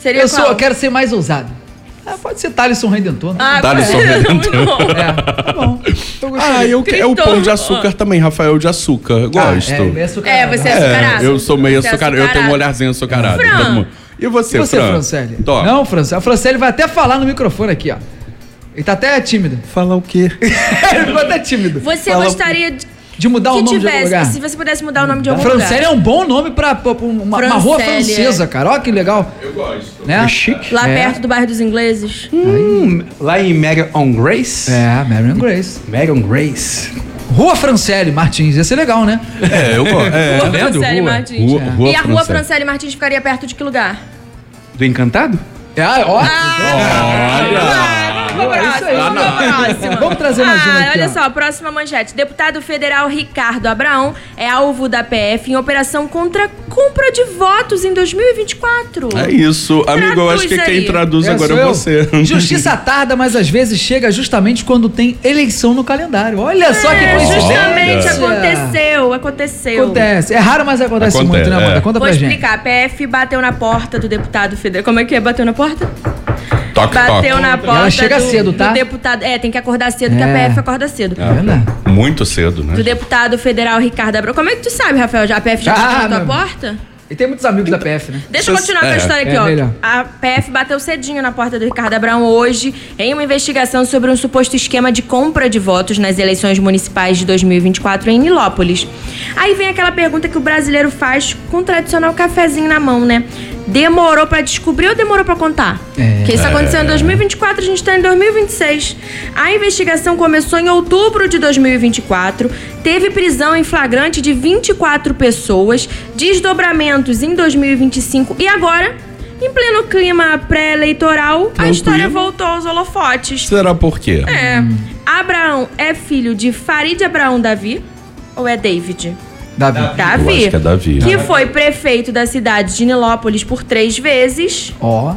Seria qual? Eu quero ser mais ousado. Pode ser Thalisson Redentor. Thalisson Redentor. Tá bom. É o pão de açúcar também, Rafael de Açúcar. Gosto. Você é açucarado. Eu sou meio açucarado. Eu tenho um olharzinho açucarado. E você, Fran? Franciele? Não, Franciele. A Franciele vai até falar no microfone aqui, ó. Ele tá até tímido. Falar o quê? Ele ficou até tímido. Você gostaria de mudar o nome de algum lugar? Se você pudesse mudar o nome de algum lugar. Franciele é um bom nome pra uma rua francesa, cara. Olha que legal. Eu gosto. Né? É chique. Lá perto do bairro dos ingleses. Lá em Marion Grace? Marion Grace. Marion Grace. Rua Franciele Martins, ia ser legal, né? Eu gosto. Rua Franciele Martins. Rua e a Rua Franciele Martins ficaria perto de que lugar? Do Encantado? Vamos trazer mais uma aqui. Olha só, próxima manchete. Deputado federal Ricardo Abraão é alvo da PF em operação contra compra de votos em 2024. É isso. Amigo, eu acho que quem traduz agora é você. Justiça tarda, mas às vezes chega justamente quando tem eleição no calendário. Olha só que coincidência. Justamente aconteceu. Acontece. É raro, mas acontece muito, né, Amanda? Conta pra gente. Vou explicar. A PF bateu na porta do deputado federal. Como é que é? Bateu na porta? Bateu na porta. Ela chega cedo, tá? Do deputado. Tem que acordar cedo, que a PF acorda cedo. Muito cedo, né? Do deputado federal Ricardo Abraão. Como é que tu sabe, Rafael? A PF já bateu na tua porta? E tem muitos amigos da PF, né? Deixa eu continuar com a história aqui, ó. Melhor. A PF bateu cedinho na porta do Ricardo Abraão hoje em uma investigação sobre um suposto esquema de compra de votos nas eleições municipais de 2024 em Nilópolis. Aí vem aquela pergunta que o brasileiro faz com o tradicional cafezinho na mão, né? Demorou pra descobrir ou demorou pra contar? Porque isso aconteceu em 2024, a gente tá em 2026. A investigação começou em outubro de 2024, teve prisão em flagrante de 24 pessoas, desdobramentos em 2025 e agora, em pleno clima pré-eleitoral, a história voltou aos holofotes. Será por quê? Abraão é filho de Farid Abraão Davi ou é David? Davi. Eu acho que é Davi. Que foi prefeito da cidade de Nilópolis por 3 vezes.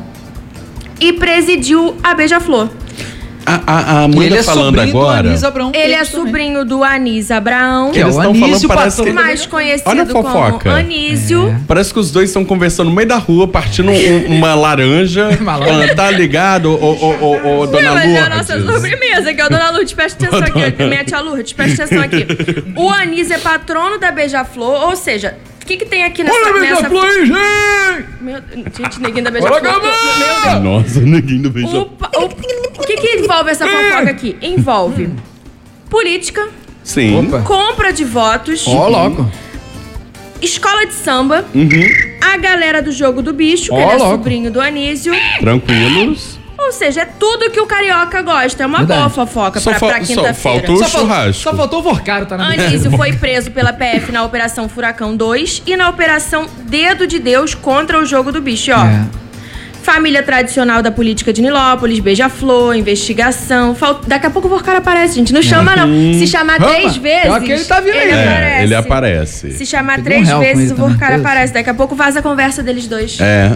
E presidiu a Beija-Flor. A mãe tá falando agora. Ele é sobrinho do Anísio Abraão. Que eles estão falando, parece que... mais conhecido como Anísio. Parece que os dois estão conversando no meio da rua, partindo uma laranja. Tá ligado, ô Dona Lourdes? É a nossa sobremesa, que é o Dona Lourdes. Presta atenção aqui, minha tia Lourdes, presta atenção aqui. O Anísio é patrono da Beija-Flor, ou seja... O que tem aqui nessa... Olha, Beija-Flor aí, gente! Gente, neguinho da Beija-Flor. Nossa, neguinho da Beija-Flor. O que envolve essa fofoca aqui? Envolve política. Sim. Compra de votos. Logo. Escola de samba. A galera do Jogo do Bicho, que ele é sobrinho do Anísio. Tranquilos. Ou seja, é tudo que o carioca gosta. É uma boa fofoca pra quinta-feira. Só faltou o churrasco. Só faltou o Vorcaro, tá na Anísio foi preso pela PF na Operação Furacão 2 e na Operação Dedo de Deus contra o Jogo do Bicho, Família tradicional da política de Nilópolis, Beija-Flor, investigação. Daqui a pouco o Vorcaro aparece, gente. Não chama, não. Se chamar 3 vezes. Que ele tá vindo aí. Ele aparece. Se chamar 3 vezes, o Vorcaro aparece. Daqui a pouco vaza a conversa deles dois.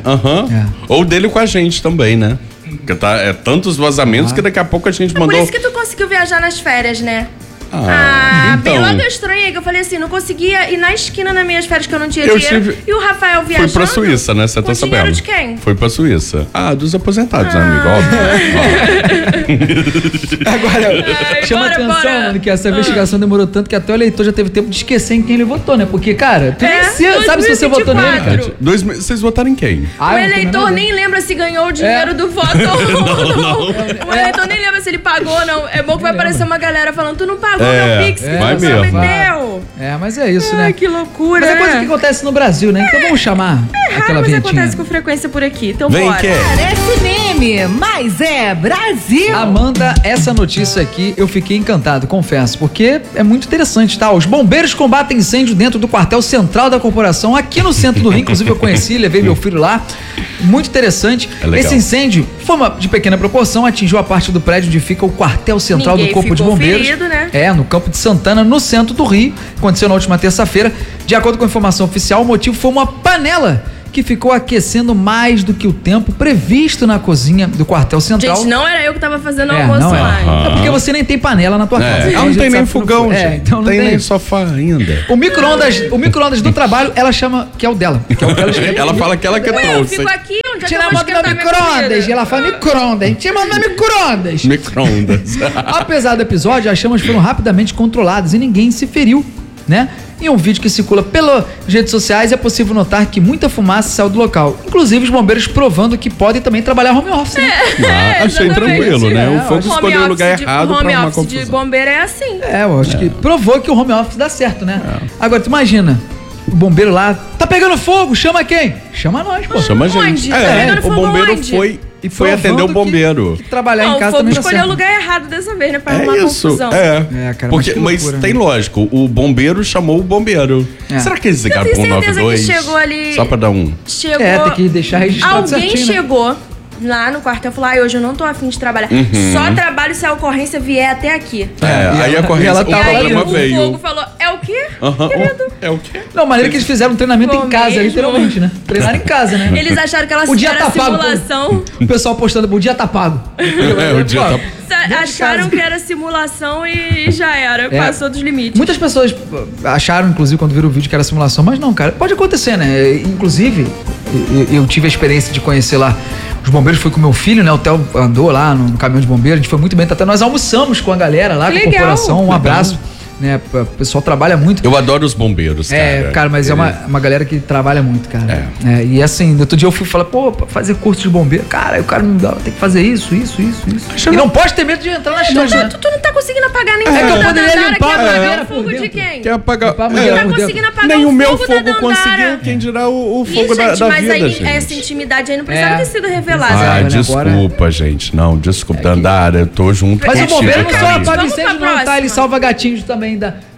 Ou dele com a gente também, né? Porque tantos vazamentos que daqui a pouco a gente mandou. Por isso que tu conseguiu viajar nas férias, né? Bem logo eu estranhei, que eu falei assim, não conseguia ir na esquina nas minhas férias que eu não tinha dinheiro. E o Rafael viajando. Foi pra Suíça, né? Você tá sabendo? Dinheiro de quem? Foi pra Suíça. Dos aposentados, né, amigo? Óbvio. Agora, chama atenção, mano, que essa investigação demorou tanto que até o eleitor já teve tempo de esquecer em quem ele votou, né? Porque, cara, tu nem sabe se você votou nele, cara. Vocês votaram em quem? O eleitor nem lembra se ganhou o dinheiro do voto ou não. O eleitor nem lembra se ele pagou ou não. É bom que vai aparecer uma galera falando, tu não pagou meu Pix, vai mesmo. Mas é isso, né? Que loucura. Mas é coisa que acontece no Brasil, né? Então vamos chamar aquela mas vinhetinha. acontece com frequência por aqui. Então vem, bora. Parece meme, mas é Brasil. Amanda, essa notícia aqui eu fiquei encantado, confesso, porque é muito interessante, tá? Os bombeiros combatem incêndio dentro do quartel central da corporação aqui no centro do Rio. Inclusive eu conheci, levei meu filho lá. Muito interessante. Esse incêndio foi de pequena proporção, atingiu a parte do prédio onde fica o quartel central do Corpo de Bombeiros. Ferido, né? No Campo de Santana, no centro do Rio. Aconteceu na última terça-feira. De acordo com a informação oficial, o motivo foi uma panela que ficou aquecendo mais do que o tempo previsto na cozinha do quartel central. Gente, não era eu que tava fazendo almoço lá. É porque você nem tem panela na tua casa. Não tem nem fogão, então não tem nem sofá ainda. O micro-ondas do trabalho, ela chama que é o dela. Que é o que ela esquenta. Ela fala que ela que trouxe. Eu fico aqui, onde é gente não manda no micro-ondas. E ela fala micro-ondas. A gente manda no micro-ondas. Micro-ondas. Apesar do episódio, as chamas foram rapidamente controladas e ninguém se feriu, né? Em um vídeo que circula pelas redes sociais é possível notar que muita fumaça saiu do local. Inclusive os bombeiros provando que podem também trabalhar home office. Né? Achei tranquilo, né? O fogo escolheu o lugar errado pra uma confusão. Home office de bombeiro é assim. Eu acho que provou que o home office dá certo, né? Agora, tu imagina, o bombeiro lá, tá pegando fogo, chama quem? Chama nós, pô. Chama a gente. O bombeiro foi atender o bombeiro. Que trabalhar em casa também o fogo escolheu o lugar errado dessa vez, né? Pra arrumar confusão. Cara, mas tem lógico, o bombeiro chamou o bombeiro. Será que eles ligaram pro 192? Que chegou ali... Só pra dar um... tem que deixar registrado certinho. Alguém chegou lá no quartel e falou, hoje eu não tô afim de trabalhar. Só trabalho se a ocorrência vier até aqui. Aí a ocorrência, o problema veio. O fogo falou, é o quê, querido? É o quê? Não, maneira que eles fizeram um treinamento em casa, literalmente, né? Treinaram em casa, né? Eles acharam que ela era simulação. O pessoal postando, o dia tá pago. O dia tá pago. Acharam que era simulação e já era. Passou dos limites. Muitas pessoas acharam, inclusive, quando viram o vídeo que era simulação, mas não, cara, pode acontecer, né? Inclusive, eu tive a experiência de conhecer lá os bombeiros, fui com meu filho, né? O Theo andou lá no caminhão de bombeiro, a gente foi muito bem, até nós almoçamos com a galera lá, com a corporação, um abraço. Né, o pessoal trabalha muito. Eu adoro os bombeiros, cara. Mas é uma galera que trabalha muito, cara. E assim, outro dia eu fui falar, pra fazer curso de bombeiro. Cara, o cara não dá, tem que fazer isso. E não pode ter medo de entrar na chama. Tu não tá conseguindo apagar nem que eu poderia limpar a bandeira. Fogo de quem? Quer apagar? Não tá conseguindo apagar nem o meu fogo da conseguiu, quem dirá o fogo da vida, mas aí, gente. essa intimidade aí não precisava ter sido revelada. Desculpa, gente. Não, desculpa, Dandara, eu tô junto. Mas o bombeiro não só apaga incêndio não, tá? Ele salva gatinhos também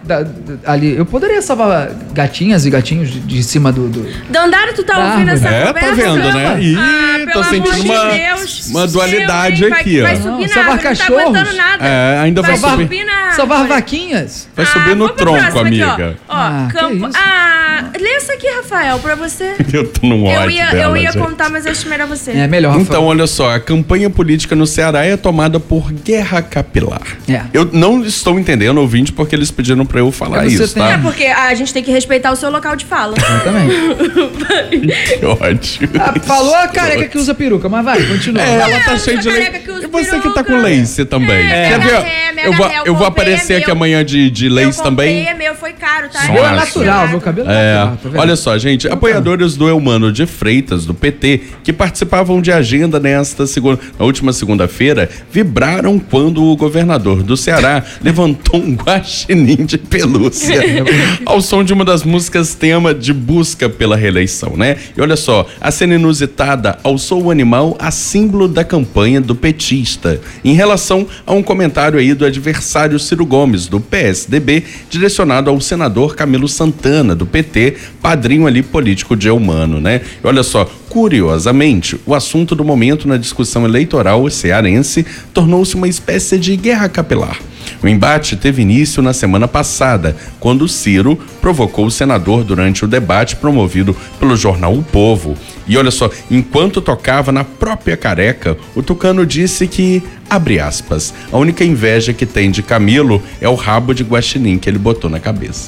ali. Eu poderia salvar gatinhas e gatinhos de cima do... Dandara, tu tá ouvindo essa conversa? Tá vendo, né? Ih, tô sentindo uma dualidade aqui, ó. Vai subir na árvore, não tá aguentando nada. Ainda vai subir. Salvar vaquinhas. Vai subir no tronco, amiga. Campo... lê essa aqui, Rafael, pra você. Eu tô num ódio Eu ia contar, mas acho melhor você. É melhor, Rafael. Então, olha só, a campanha política no Ceará é tomada por guerra capilar. Eu não estou entendendo, ouvinte, porque eles pediram pra eu falar isso, tá? É porque a gente tem que respeitar o seu local de fala. Exatamente. Que ódio. Falou a careca que usa peruca, mas vai, continua. Ela tá cheia de lace. E você que tá com lace também. Quer ver? Eu vou aparecer aqui amanhã de lace também. Meu foi caro, tá? Meu é natural, meu cabelo é natural. Tá vendo? Olha só, gente, apoiadores do Eumano de Freitas, do PT, que participavam de agenda na última segunda-feira, vibraram quando o governador do Ceará levantou um guaxinim de pelúcia ao som de uma das músicas tema de busca pela reeleição, né? E olha só, a cena inusitada alçou o animal a símbolo da campanha do petista, em relação a um comentário aí do adversário Ciro Gomes, do PSDB, direcionado ao senador Camilo Santana, do PT, padrinho ali político de Eumano, né? E olha só, curiosamente, o assunto do momento na discussão eleitoral cearense tornou-se uma espécie de guerra capilar. O embate teve início na semana passada, quando Ciro provocou o senador durante o debate promovido pelo jornal O Povo. E olha só, enquanto tocava na própria careca, o tucano disse que, abre aspas, a única inveja que tem de Camilo é o rabo de guaxinim que ele botou na cabeça.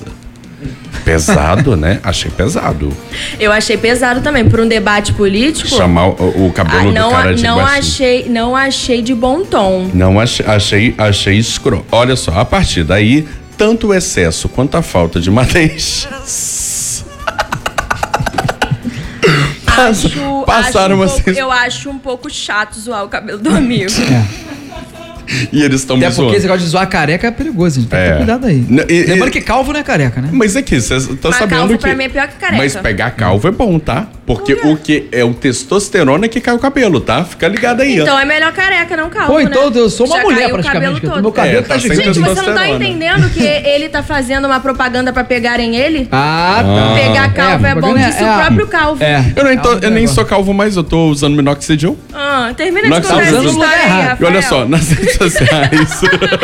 Pesado, né? Achei pesado. Eu achei pesado também. Por um debate político... Chamar o cabelo do cara de guaxinim. Não achei de bom tom. Não achei escroto. Olha só, a partir daí, tanto o excesso quanto a falta de madeixas... Eu acho um pouco chato zoar o cabelo do amigo. E eles estão me zoando. Até porque esse negócio de zoar a careca é perigoso, gente. Tem que ter cuidado aí. Lembrando que calvo não é careca, né? Mas aqui, você tá sabendo calvo que... pra mim é pior que careca. Mas pegar calvo é bom, tá? Porque o que é o testosterona que cai o cabelo, tá? Fica ligado aí, então é melhor careca, não calvo, Pô, então né? eu sou uma mulher praticamente. Meu cabelo tá gigante. Gente, você não tá entendendo que ele tá fazendo uma propaganda pra pegarem ele? Tá. Pegar calvo é bom, disse o próprio calvo. Eu nem sou calvo mais, eu tô usando minoxidil. Termina de contar essa história aí, Rafael. E olha só, nas redes sociais...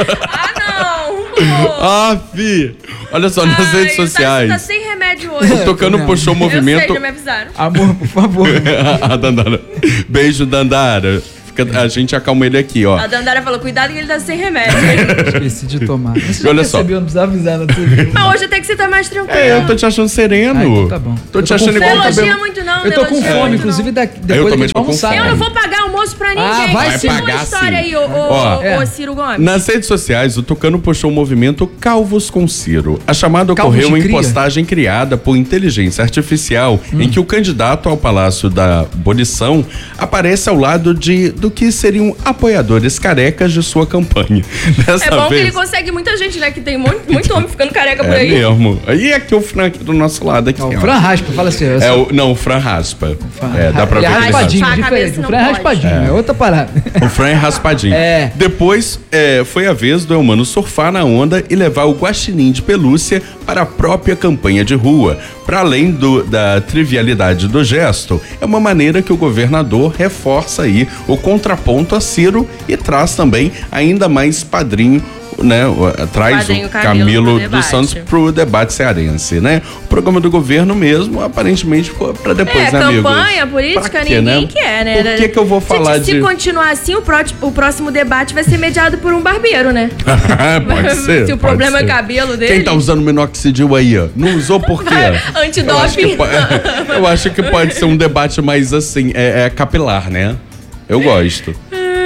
Fi! Olha só, nas redes sociais. Tá sem remédio hoje. O Tocano puxou o movimento. Eu sei, já me avisaram. Amor, por favor. A Dandara. Beijo, Dandara. A gente acalma ele aqui, ó. A Dandara falou, cuidado que ele tá sem remédio. Esqueci de tomar. Você Olha já percebeu, não precisava avisar na TV. Mas hoje tem que você tá mais tranquilo. Eu tô te achando sereno. Então tá bom. Tô te Eu tô achando com igual Não o elogia cabelo. muito não, Eu tô não com elogia fome, muito, inclusive não. depois também de tô com almoçar. fome. Eu não vou pagar almoço pra ninguém. vai Conta sim. uma pagar história sim. aí, Ó, ô Ciro Gomes. Nas redes sociais, o Tucano puxou o movimento Calvos com Ciro. A chamada Calvos ocorreu de em cria? postagem criada por inteligência artificial, em que o candidato ao Palácio da Abolição aparece ao lado do que seriam apoiadores carecas de sua campanha. Dessa É bom que vez, ele consegue muita gente, né? Que tem muito homem ficando careca por é aí. mesmo. E aqui o Fran aqui do nosso lado. Aqui, Não, ó. o Fran raspa, fala assim. O Fran raspa. Dá pra Ele é ver que ele raspadinho, raspa. A cabeça diferente. O não Fran é pode. raspadinho, é outra parada. O Fran é raspadinho. É. Depois, foi a vez do Eumano surfar na onda e levar o guaxinim de pelúcia para a própria campanha de rua. Para além da trivialidade do gesto, é uma maneira que o governador reforça aí o contraponto a Ciro e traz também ainda mais padrinho, né? Traz Padrinho o Camilo Camilo pro dos debate. Santos pro debate cearense, né? O programa do governo mesmo, aparentemente, ficou para depois, né, amigos? Campanha política, Pra quê, ninguém né? quer, né? Por que eu vou falar Gente, de... se continuar assim, o próximo debate vai ser mediado por um barbeiro, né? Pode ser. Se o pode problema ser. é cabelo dele. Quem tá usando minoxidil aí, ó? Não usou por quê? Antidoping. Eu acho que pode ser um debate mais assim, capilar, né? Eu gosto.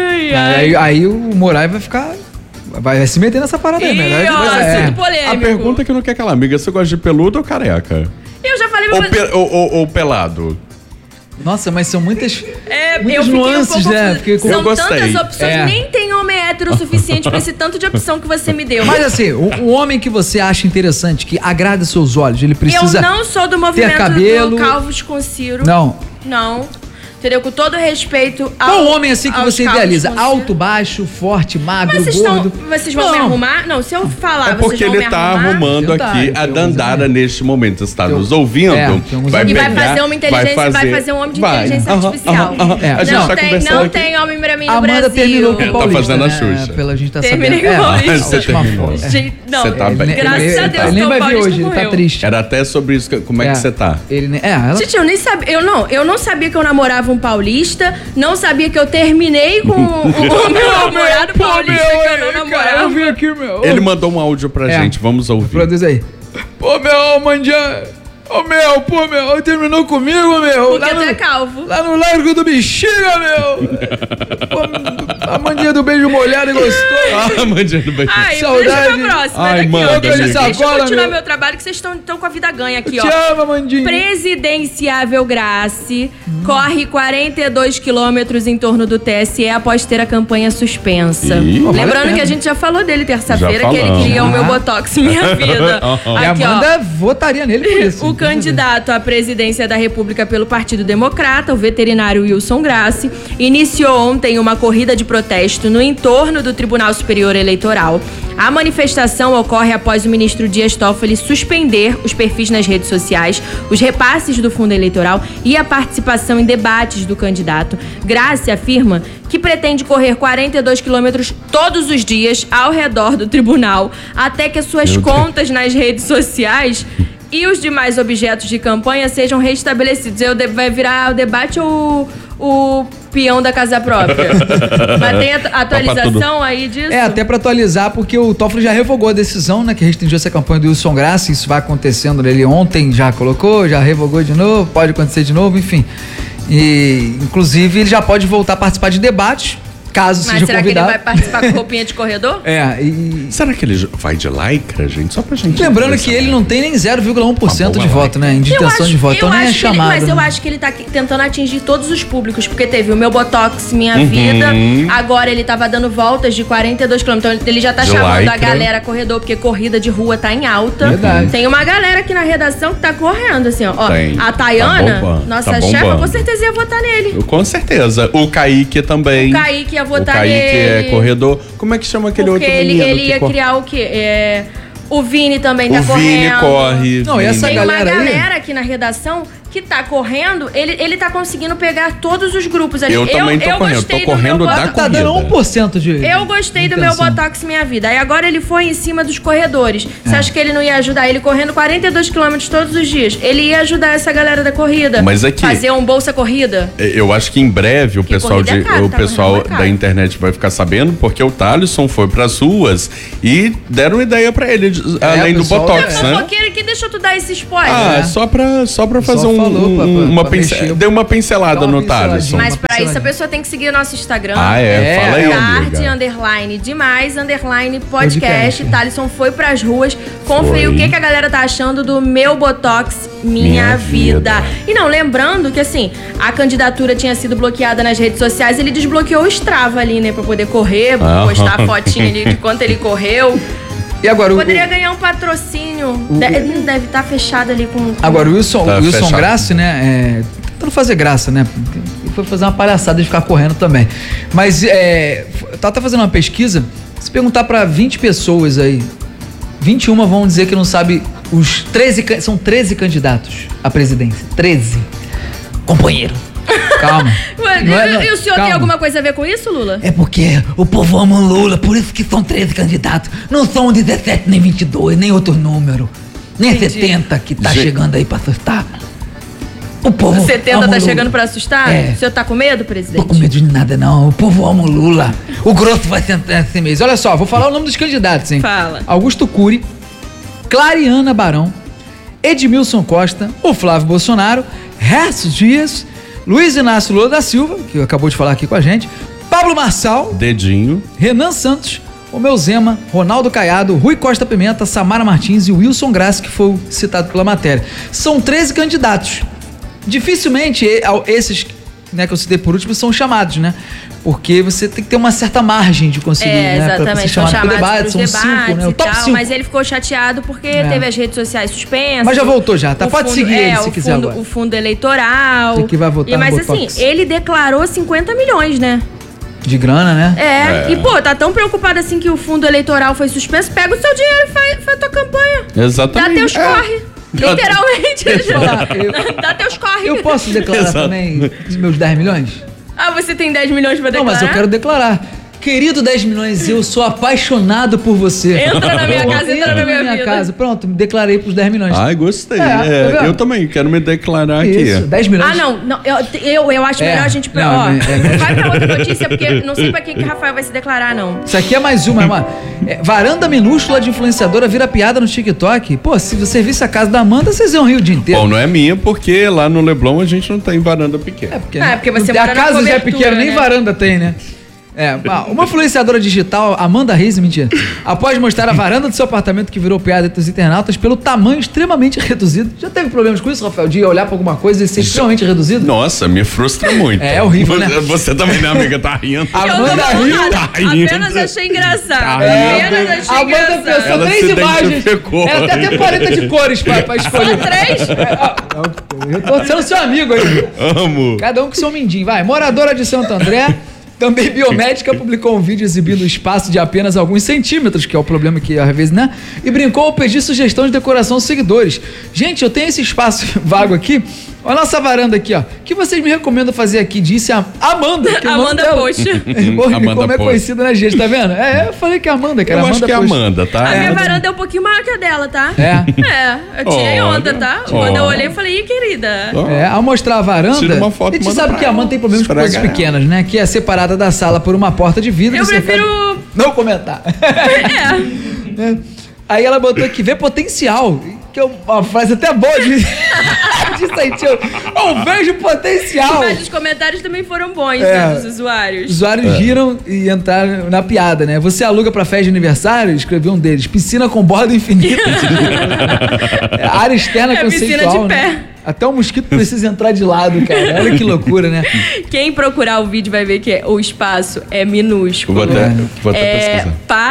Aí o Moraes vai ficar... Vai se meter nessa parada aí, né? Ih, ó, assunto polêmico. A pergunta é que não quer aquela amiga, você gosta de peludo ou careca? Eu já falei pra Ou pelado? Nossa, mas são muitas eu muitas fiquei nuances, um pouco né? confusa. Porque São eu gostei. tantas opções, É. nem tem homem hétero o suficiente pra esse tanto de opção que você me deu. Mas assim, o homem que você acha interessante, que agrada seus olhos, ele precisa... Eu não sou do movimento cabelo. do Calvos com Ciro. Não. Não. Entendeu? Com todo respeito ao Qual homem assim que aos você Calvos idealiza? com Ciro. Alto, baixo, forte, magro, Mas gordo? vocês vão me arrumar? Não, se eu falar, É porque vocês vão ele me tá arrumar. arrumando Eu tá, aqui tem a alguns Dandara amigos. neste momento. Está Tem- nos ouvindo? tem alguns Vai E amigos. vai pegar, fazer uma inteligência, vai fazer um homem de inteligência artificial. A gente Não tá tem, conversando não aqui. tem homem pra mim no Amanda Brasil. terminou com o Tá Paulista, fazendo a né? Xuxa. Pela gente tá Terminei sabendo. com o Paulista. a Você última terminou. foto. Gente, não, Você tá bem. graças a Deus Ele nem que o vai vir Paulista hoje, ele tá morreu. triste. Era até sobre isso, como é que você tá? Ele, ela... Gente, eu nem sabia, eu não sabia que eu namorava um paulista, não sabia que eu terminei com o meu namorado paulista que eu não namorava. Eu vim aqui, meu. Ele mandou um áudio pra É. gente, vamos ouvir. Produz aí. Pô, meu, Mandia... Ô, meu, pô, meu, terminou comigo, meu. Porque tu é calvo. Lá no Largo do Bexiga, meu. Pô, a mandinha do beijo molhado e gostoso. Ah, Mandinho bem. Ai, Saudade. deixa pra próxima. Ai, Daqui, manda, ó, deixa amiga. eu Agora, continuar meu. meu trabalho, que vocês estão com a vida ganha aqui, Te ó. ama, Mandinha. Presidenciável Grace corre 42 quilômetros em torno do TSE após ter a campanha suspensa. Ih, vale a Lembrando pena. que a gente já falou dele terça-feira, Já que ele falamos. queria o meu Botox Minha Vida. E a Aqui, ó. Amanda votaria nele por isso. O candidato à presidência da República pelo Partido Democrata, o veterinário Wilson Grace, iniciou ontem uma corrida de protesto no entorno do Tribunal Superior Eleitoral. A manifestação ocorre após o ministro Dias Toffoli suspender os perfis nas redes sociais, os repasses do fundo eleitoral e a participação em debates do candidato. Grace afirma que pretende correr 42 quilômetros todos os dias ao redor do tribunal, até que as suas contas nas redes sociais e os demais objetos de campanha sejam restabelecidos. Vai virar o debate ou o peão da casa própria? Mas tem atualização aí disso? É, até pra atualizar, porque o Toffoli já revogou a decisão, né? Que restringiu essa campanha do Wilson Grace. Isso vai acontecendo. Ele ontem já colocou, já revogou de novo, pode acontecer de novo, enfim. E, inclusive, ele já pode voltar a participar de debates, caso Mas seja será convidado. que ele vai participar com roupinha de corredor? É, e... Será que ele vai de lycra, gente? Só pra gente... Lembrando conversar. que ele não tem nem 0,1% de boa voto, né? De intenção de voto. Então nem é acho que ele, chamado. mas eu né? acho que ele tá tentando atingir todos os públicos, porque teve o meu Botox Minha Vida, agora ele tava dando voltas de 42 km, então ele já tá De chamando lycra. a galera corredor, porque corrida de rua tá em alta. Verdade. Tem uma galera aqui na redação que tá correndo, assim, ó. Tem. A Tayana, Tá bombando, nossa tá chefa, bombando. com certeza ia votar nele. Com certeza. O Kaique também. O Kaique ia votar O Kaique nele. é corredor. Como é que chama aquele Porque outro ele menino? ia que corre? criar o quê? O Vini também tá O correndo. Vini corre. Não, e essa Tem galera uma aí- galera aqui na redação que que tá correndo, ele tá conseguindo pegar todos os grupos ali. Eu também tô correndo, tô correndo da corrida. Tá dando 1% de Eu gostei do meu Botox Minha Vida. Aí agora ele foi em cima dos corredores. Você acha que ele não ia ajudar? Ele correndo 42 quilômetros todos os dias. Ele ia ajudar essa galera da corrida. Mas é que fazer um Bolsa Corrida. Eu acho que em breve o pessoal da internet vai ficar sabendo, porque o Thalisson foi pras ruas e deram ideia pra ele, além do Botox, né? Fofoqueiro que deixou tu dar esse spoiler. Só pra fazer deu uma pincelada no Thalisson. Mas pra isso a pessoa tem que seguir o nosso Instagram. Fala aí, amiga. _podcast. Thalisson foi pras ruas, conferiu o que a galera tá achando do meu Botox Minha Vida. E não, lembrando que assim, a candidatura tinha sido bloqueada nas redes sociais, ele desbloqueou o Strava ali, né, pra poder correr, postar a fotinha ali de quanto ele correu. E agora poderia ganhar um patrocínio. Deve estar fechado ali com... Agora o Wilson Grassi, né, tentando fazer graça, né, foi fazer uma palhaçada de ficar correndo também. Mas tá fazendo uma pesquisa, se perguntar pra 20 pessoas aí, 21 vão dizer que não sabe os 13, são 13 candidatos à presidência. 13. Companheiro. Calma. E o senhor tem alguma coisa a ver com isso, Lula? É porque o povo ama o Lula, por isso que são 13 candidatos. Não são 17, nem 22, nem outro número. Nem 70 que tá chegando aí pra assustar. O povo 70 tá chegando pra assustar? É. O senhor tá com medo, presidente? Tô com medo de nada, não. O povo ama o Lula. O grosso vai sentar assim mesmo. Olha só, vou falar o nome dos candidatos, hein? Fala. Augusto Cury, Clariana Barão, Edmilson Costa, o Flávio Bolsonaro, Hercio Dias, Luiz Inácio Lula da Silva, que acabou de falar aqui com a gente, Pablo Marçal, Dedinho, Renan Santos, Romeu Zema, Ronaldo Caiado, Rui Costa Pimenta, Samara Martins e Wilson Grassi, que foi citado pela matéria. São 13 candidatos. Dificilmente esses, né, que eu citei por último são chamados, né? Porque você tem que ter uma certa margem de conseguir, né? Exatamente, pra ser chamado pro debate, são 5, né? O top 5. Mas ele ficou chateado porque teve as redes sociais suspensas. Mas já voltou já, tá? Pode seguir ele se quiser agora. O fundo eleitoral. Tem que vai votar mas assim, ele declarou 50 milhões, né? De grana, né? E pô, tá tão preocupado assim que o fundo eleitoral foi suspenso, pega o seu dinheiro e faz a tua campanha. Exatamente. Dá teus corre. Literalmente. Dá teus corre. Eu posso declarar também meus 10 milhões? Ah, você tem 10 milhões pra declarar? Não, mas eu quero declarar. Querido 10 milhões, eu sou apaixonado por você. Entra na minha casa, entra na minha vida. Casa. Pronto, me declarei pros 10 milhões. Ai, gostei. Eu também quero me declarar isso, aqui. 10 milhões. Não, eu acho melhor a gente... vai pra outra notícia, porque não sei pra que Rafael vai se declarar, não. Isso aqui é mais uma. Varanda minúscula de influenciadora vira piada no TikTok. Pô, se você visse a casa da Amanda, vocês iam rir o dia inteiro. Bom, não é minha, porque lá no Leblon a gente não tem varanda pequena. Porque você mora a casa já é pequena, nem varanda tem, né? Uma influenciadora digital, Amanda Reis, mentira, após mostrar a varanda do seu apartamento que virou piada entre os internautas pelo tamanho extremamente reduzido. Já teve problemas com isso, Rafael? De olhar pra alguma coisa e ser extremamente reduzido? Nossa, me frustra muito. É horrível, né? Você também, né, amiga? Tá rindo. Amanda riu. Tá rindo. Apenas achei engraçado. Apenas achei engraçado. São 3 imagens. Ela tem até 40 de cores pra escolher. Só 3? Eu tô sendo seu amigo aí. Amo. Cada um com seu mindinho. Vai, moradora de Santo André. Também biomédica publicou um vídeo exibindo o espaço de apenas alguns centímetros, que é o problema que às vezes, né? E brincou ao pedir sugestão de decoração aos seguidores. Gente, eu tenho esse espaço vago aqui. Olha a nossa varanda aqui, ó. O que vocês me recomendam fazer aqui? Disse a Amanda. Que Amanda Poxa. Como é conhecida na gente, tá vendo? Eu falei que é Amanda, que era Amanda. Eu acho que é Amanda, tá? A minha varanda é um pouquinho maior que a dela, tá? Eu tirei onda, tá? Quando eu olhei, eu falei, ih, querida. Ao mostrar a varanda, tira uma foto, a gente sabe que a Amanda tem problemas com coisas pequenas, né? Que é separada da sala por uma porta de vidro. Eu prefiro... não comentar. Aí ela botou aqui, vê potencial. Que é uma frase até boa de sentir. Eu vejo potencial. Mas os comentários também foram bons, dos usuários. Os usuários riram e entraram na piada, né? Você aluga pra festa de aniversário? Escreveu um deles. Piscina com borda infinita. Área externa conceitual. Piscina de pé. Né? Até o mosquito precisa entrar de lado, cara. Olha que loucura, né? Quem procurar o vídeo vai ver que o espaço é minúsculo. Vou até pesquisar.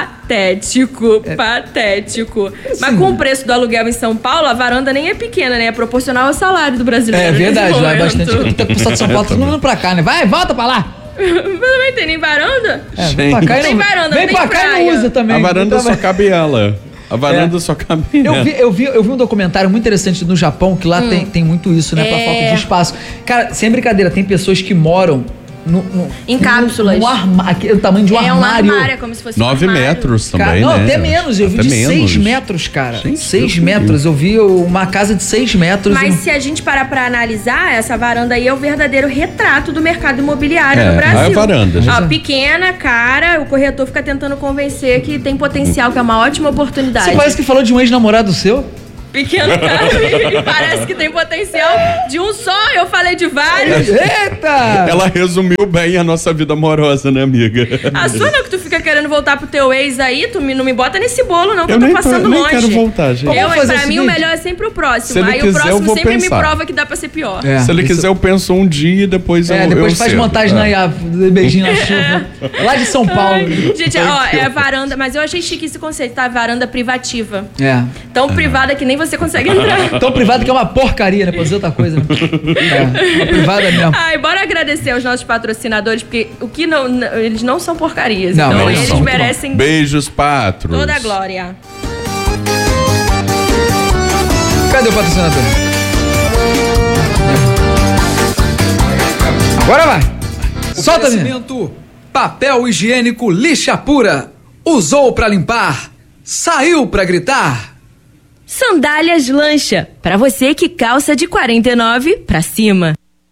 Patético. Mas com o preço do aluguel em São Paulo, a varanda nem é pequena, né? É proporcional ao salário do brasileiro. É verdade, lá é bastante. O pessoal de São Paulo tá todo pra cá, né? Vai, volta pra lá. Mas não tem nem varanda? Vem pra cá e não, tem varanda, vem pra cá e não usa também. A varanda só cabe ela. A varanda só cabe. Eu vi um documentário muito interessante no Japão, que lá tem muito isso, né? Pra falta de espaço. Cara, sem brincadeira, tem pessoas que moram em cápsulas. O tamanho de um armário. É um armário, é como se fosse 9 um armário. metros também, Cara, não, né? até menos. Eu vi de 6 metros, cara. 6 metros. Eu vi uma casa de 6 metros. Mas se a gente parar pra analisar, essa varanda aí é o verdadeiro retrato do mercado imobiliário no Brasil. É a varanda. Pequena, cara, o corretor fica tentando convencer que tem potencial, que é uma ótima oportunidade. Você parece que falou de um ex-namorado seu? Pequeno, cara, e parece que tem potencial de um só, eu falei de vários. Eita! Ela resumiu bem a nossa vida amorosa, né, amiga? A sua não, que tu fica querendo voltar pro teu ex aí, tu não me bota nesse bolo não, que eu tô passando nem longe. quero voltar, gente. Pra mim o melhor é sempre o próximo. Aí o próximo sempre me prova que dá pra ser pior. Se ele quiser, eu penso um dia e depois depois faz montagem na beijinho na chuva. Lá de São Paulo. Gente, é a varanda, mas eu achei chique esse conceito, tá? Varanda privativa. Tão privada que nem você consegue entrar. Tão privada que é uma porcaria, né? Pra dizer outra coisa, né? Uma privada mesmo. Ai, bora agradecer aos nossos patrocinadores, porque eles não são porcarias. Não, então eles merecem beijos, patros. toda a glória. Cadê o patrocinador? Agora vai. Solta, menina. Papel higiênico Lixa Pura. Usou pra limpar. Saiu pra gritar. Sandálias Lancha, pra você que calça de 49 pra cima.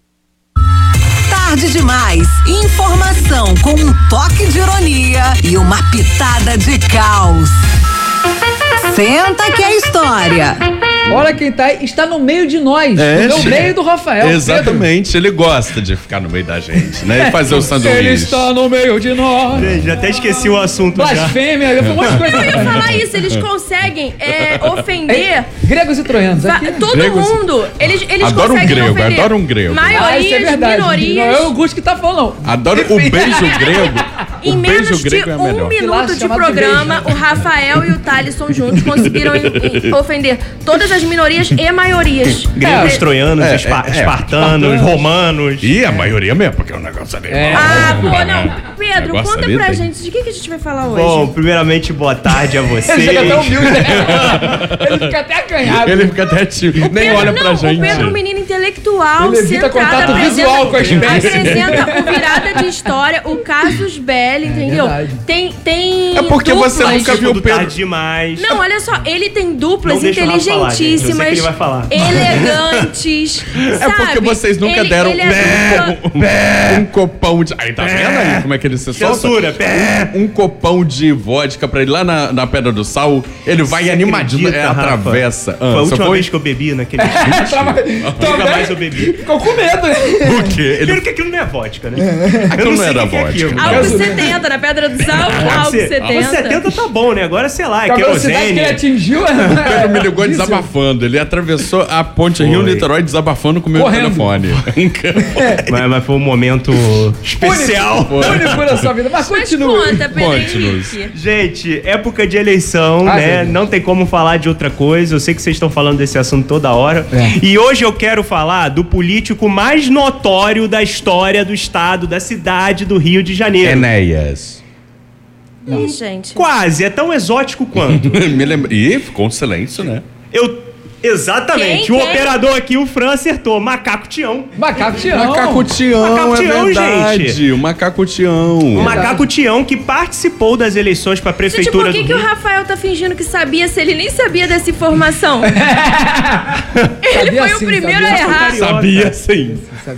Tarde demais. Informação com um toque de ironia e uma pitada de caos. Senta que é história. Olha quem está no meio de nós, no meio do Rafael. Exatamente, Pedro. Ele gosta de ficar no meio da gente, né? E fazer o sanduíche. Ele está no meio de nós. Já até esqueci o assunto. Blasfêmia, um monte de coisa. Eu ia falar isso, eles conseguem ofender gregos e troianos. Todo mundo. Eles adoro conseguem um grego, ofender. Adoro um grego. Maiorias, isso é verdade. minorias. Não é o Gusto que tá falando, não. Adoro o beijo grego. Em menos de um minuto de programa, o Rafael e o Thalisson juntos conseguiram ofender todas as minorias e maiorias. Gregos, troianos, espartanos, romanos. E a maioria mesmo, porque o negócio ali. Não. Pedro, conta pra gente de que a gente vai falar hoje. Bom, primeiramente, boa tarde a vocês. Ele chega até humilde, né? Ele fica até acanhado. Ele fica até tímido. Nem olha pra gente. O Pedro é um menino intelectual, ele evita contato visual com a espécie. Apresenta o Virada de História, o Casus Belli, entendeu? Tem É porque duplas. você nunca viu o Pedro. Tarde demais. Não, olha só, ele tem duplas Não inteligentíssimas, ele vai falar. elegantes. É porque vocês nunca deram um copão de. Aí, tá vendo aí como é que ele se solta? Censura, Um copão de vodka pra ir lá na Pedra do Sal. Ele vai animadinho, atravessa. Foi a última vez que eu bebi naquele Nunca mais eu bebi. Ficou com medo, né? O quê? Primeiro que aquilo não é vodka, né? Aquilo não era vodka. Álcool 70, na Pedra do Sal, álcool 70. Álcool 70 tá bom, né? Agora, sei lá, é A velocidade que ele querosene. atingiu. O Pedro me ligou desabafando. Ele atravessou a ponte Rio-Niterói desabafando com o meu Correndo. telefone. Mas foi um momento especial. Único na sua vida. Mas Mas continua. conta, Pedro Conte-nos. Henrique. Gente, época de eleição, né? Deus. Não tem como falar de outra coisa. Eu sei que vocês estão falando desse assunto toda hora. E hoje eu quero falar do político mais notório da história do estado, da cidade do Rio de Janeiro. Enéas. Ih, gente. Quase, é tão exótico quanto. Me lembra. Ih, ficou um silêncio, né? Exatamente. Quem? O operador aqui, o Fran, acertou. Macaco Tião. Macaco Tião. Macaco Tião, Macaco Tião, é verdade. gente. O Macaco Tião. O Macaco Tião que participou das eleições pra Gente, prefeitura por que, do que o Rio. Rafael tá fingindo que sabia se ele nem sabia dessa informação? Ele foi o sim, primeiro sabia. a errar. Sabia sim.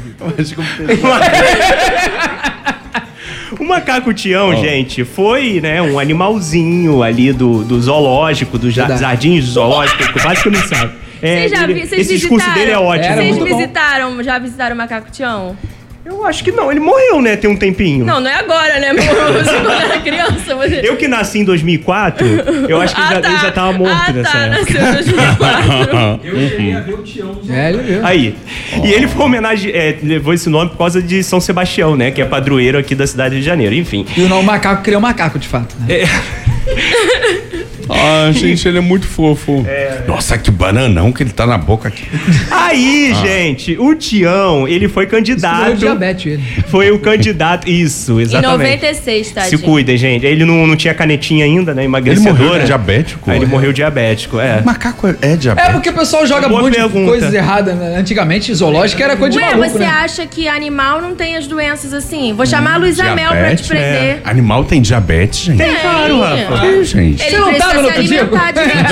O Macaco Tião, gente, foi, né, um animalzinho ali do zoológico, do jardim zoológico, quase que eu não sabe. Esse discurso dele é ótimo. Vocês muito bom. já visitaram o Macaco Tião? Eu acho que não, ele morreu, né, tem um tempinho. Não é agora, né? Você quando era criança. Você... Eu que nasci em 2004, eu acho que ele já tava morto nessa época. Nasceu em 2004. Eu cheguei a ver o Tião. Ele viu. Aí. E ele foi levou esse nome por causa de São Sebastião, né, que é padroeiro aqui da cidade de Janeiro, enfim. E o Macaco criou um macaco, de fato. Né? Ah, gente, ele é muito fofo. Nossa, que bananão que ele tá na boca aqui. Aí, gente, o Tião, ele foi candidato. Diabetes, ele. Foi o candidato. Isso, exatamente. Em 96, tá? Se cuidem, gente. Ele não tinha canetinha ainda, né? Emagrecedora. Ele morreu diabético? Aí ele morreu diabético, Macaco é diabético? É porque o pessoal joga Boa muito de pergunta. coisas erradas, né? Antigamente, zoológico era coisa de Ué, maluco, você né? acha que animal não tem as doenças assim? Vou chamar a Luísa Mel pra te prender. Animal tem diabetes, gente? Tem, claro, Rafa. Tem, gente. Ele Você não tava no precisa outro se dia? alimentar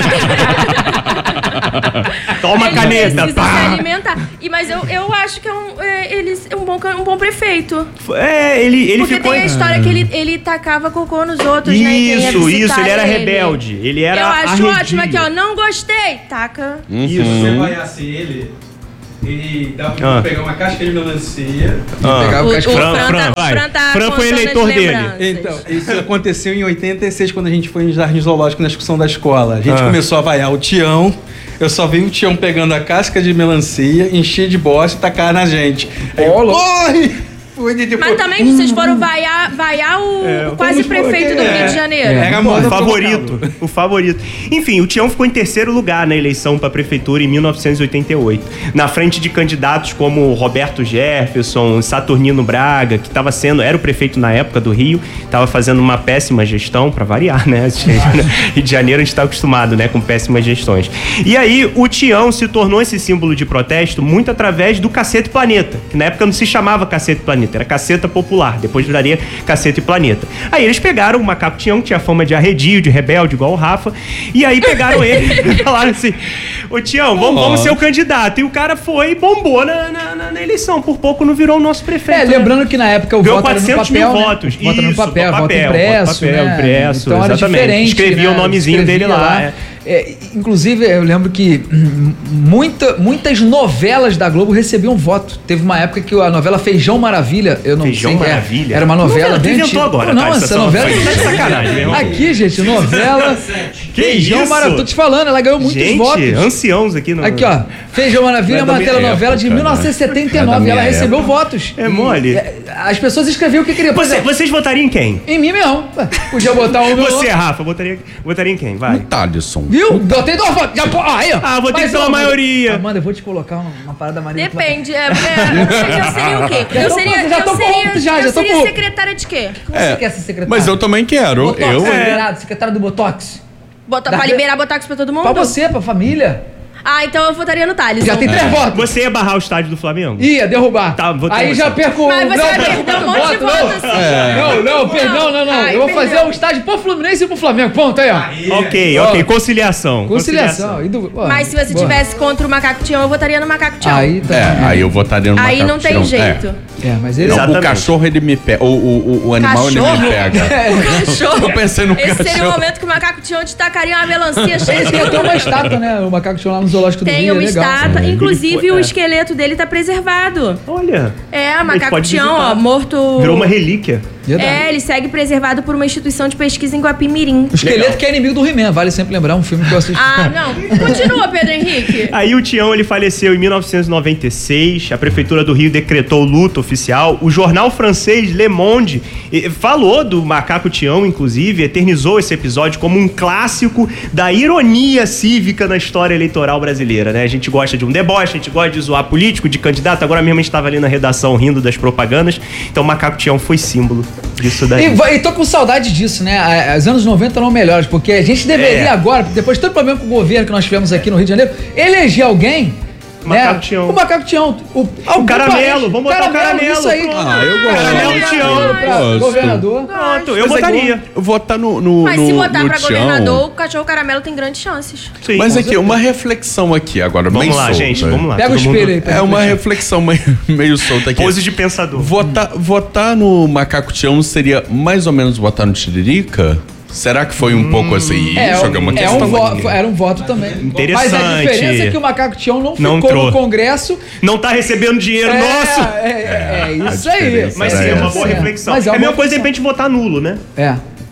Toma Ele caneta. precisa Pá. se alimentar. Mas eu acho que é um bom prefeito. Ele Porque ficou... tem a história que ele tacava cocô nos outros, né? Quem ia Isso, visitar ele era rebelde. Ele era Eu acho arredio. ótimo aqui, ó. Não gostei. Taca. Se você vaiasse ele dava pra pegar uma casca de melancia. Pegava o casco. Fran foi eleitor dele. Então, isso aconteceu em 86, quando a gente foi em Jardim Zoológico na excursão da escola. A gente começou a vaiar o Tião. Eu só vi o Tião pegando a casca de melancia, encher de bosta e tacar na gente. Aí, corre! Mas também vocês foram vaiar o quase prefeito do Rio de Janeiro. Era a moda O favorito. Enfim, o Tião ficou em terceiro lugar na eleição para a prefeitura em 1988. Na frente de candidatos como Roberto Jefferson, Saturnino Braga, que era o prefeito na época do Rio, estava fazendo uma péssima gestão, para variar, né? Rio de Janeiro a gente está acostumado, né, com péssimas gestões. E aí o Tião se tornou esse símbolo de protesto muito através do Cacete Planeta, que na época não se chamava Cacete Planeta, era Caceta Popular, depois viraria Caceta e Planeta. Aí eles pegaram o Macaco Tião, que tinha fama de arredio, de rebelde, igual o Rafa, e aí pegaram ele e falaram assim: ô Tião, vamos ser o candidato. E o cara foi e bombou na eleição, por pouco não virou o nosso prefeito. Lembrando que na época o Ganhou voto era no 400 papel, mil né? votos. Voto no Isso, papel, no voto papel, impresso, papel, né? impresso, Então era exatamente. diferente, Escrevia o nomezinho dele lá. Inclusive, eu lembro que muitas novelas da Globo recebiam voto. Teve uma época que a novela Feijão Maravilha, eu não Feijão sei. Maravilha? Era uma novela bem inventou antiga. agora, Não, tá? essa novela Tá de sacanagem, meu irmão. Aqui, gente, novela Feijão isso? Maravilha. Tô te falando, ela ganhou muitos votos. Anciãos aqui. Aqui, ó. Feijão Maravilha é uma telenovela de época, 1979 e ela recebeu votos. É mole. As pessoas escreviam o que queriam. Vocês votariam em quem? Em mim mesmo. Podia botar um... Você, Rafa, votaria em quem? Vai. Thalisson. Viu? Botei duas votos. Aí, ó. Votei pela maioria. Amanda, eu vou te colocar uma parada maneira. Depende. Eu seria o quê? Eu seria secretária de quê? Você quer ser secretária? Mas eu também quero. Botox, liberado, secretária do Botox. Pra liberar Botox pra todo mundo? Pra você, pra família. Então eu votaria no Thales. Já tem 3 votos. Você ia barrar o estádio do Flamengo? Ia derrubar. Tá, votei aí você. já perco... Mas você vai perder um monte de votos assim. Não. Ai, Eu vou fazer um estádio pro Fluminense e pro Flamengo. Ponto aí, ó. Ok. Conciliação. Conciliação. Mas se você tivesse contra o Macaco Tião, eu votaria no Macaco Tião. Aí eu votaria no Aí Macaco não tem Tião. jeito. Mas ele... Não, o cachorro ele me pega. O animal ele me pega. O cachorro. Eu pensei no Esse seria o cachorro. momento que o Macaco Tião te tacaria uma melancia cheia de Tem até uma estátua, né? O Macaco Tião lá no Zoológico do Rio. Tem uma legal. estátua. Inclusive, o esqueleto dele tá preservado. Olha. O Macaco Tião, ó, morto... Virou uma relíquia. Ele segue preservado por uma instituição de pesquisa em Guapimirim. O esqueleto que é inimigo do He-Man, vale sempre lembrar, um filme que eu assisti. Não. Continua, Pedro Henrique. Aí o Tião, ele faleceu em 1996, a Prefeitura do Rio decretou o luto oficial. O jornal francês Le Monde falou do Macaco Tião, inclusive, eternizou esse episódio como um clássico da ironia cívica na história eleitoral brasileira, né? A gente gosta de um deboche, a gente gosta de zoar político, de candidato. Agora mesmo a gente estava ali na redação rindo das propagandas. Então o Macaco Tião foi símbolo disso daí. E tô com saudade disso, né? Os anos 90 eram melhores, porque a gente deveria agora, depois de tanto problema com o governo que nós tivemos aqui no Rio de Janeiro, eleger alguém. Macaco Tião. O Macaco Tião. O Caramelo. Vamos botar o Caramelo. Isso aí. Eu gosto. Caramelo Tião. Gosto. Governador. Pronto, eu votaria. Votar no Mas se votar no pra Tião. governador, o cachorro caramelo tem grandes chances. Sim. Mas aqui, uma reflexão aqui agora, Vamos bem lá, solta. gente, vamos lá. Pega o Todo mundo- espelho aí. É uma reflexão meio solta aqui. Pose de pensador. Votar no Macaco Tião seria mais ou menos votar no Tiririca? Será que foi um pouco assim? Isso é uma questão. Era um voto também. Interessante. Mas a diferença é que o Macaco Tião não ficou entrou. no Congresso. Não tá recebendo dinheiro nosso. É isso a aí. diferença Mas sim, é uma boa reflexão. Mas É a mesma boa coisa de repente votar nulo, né?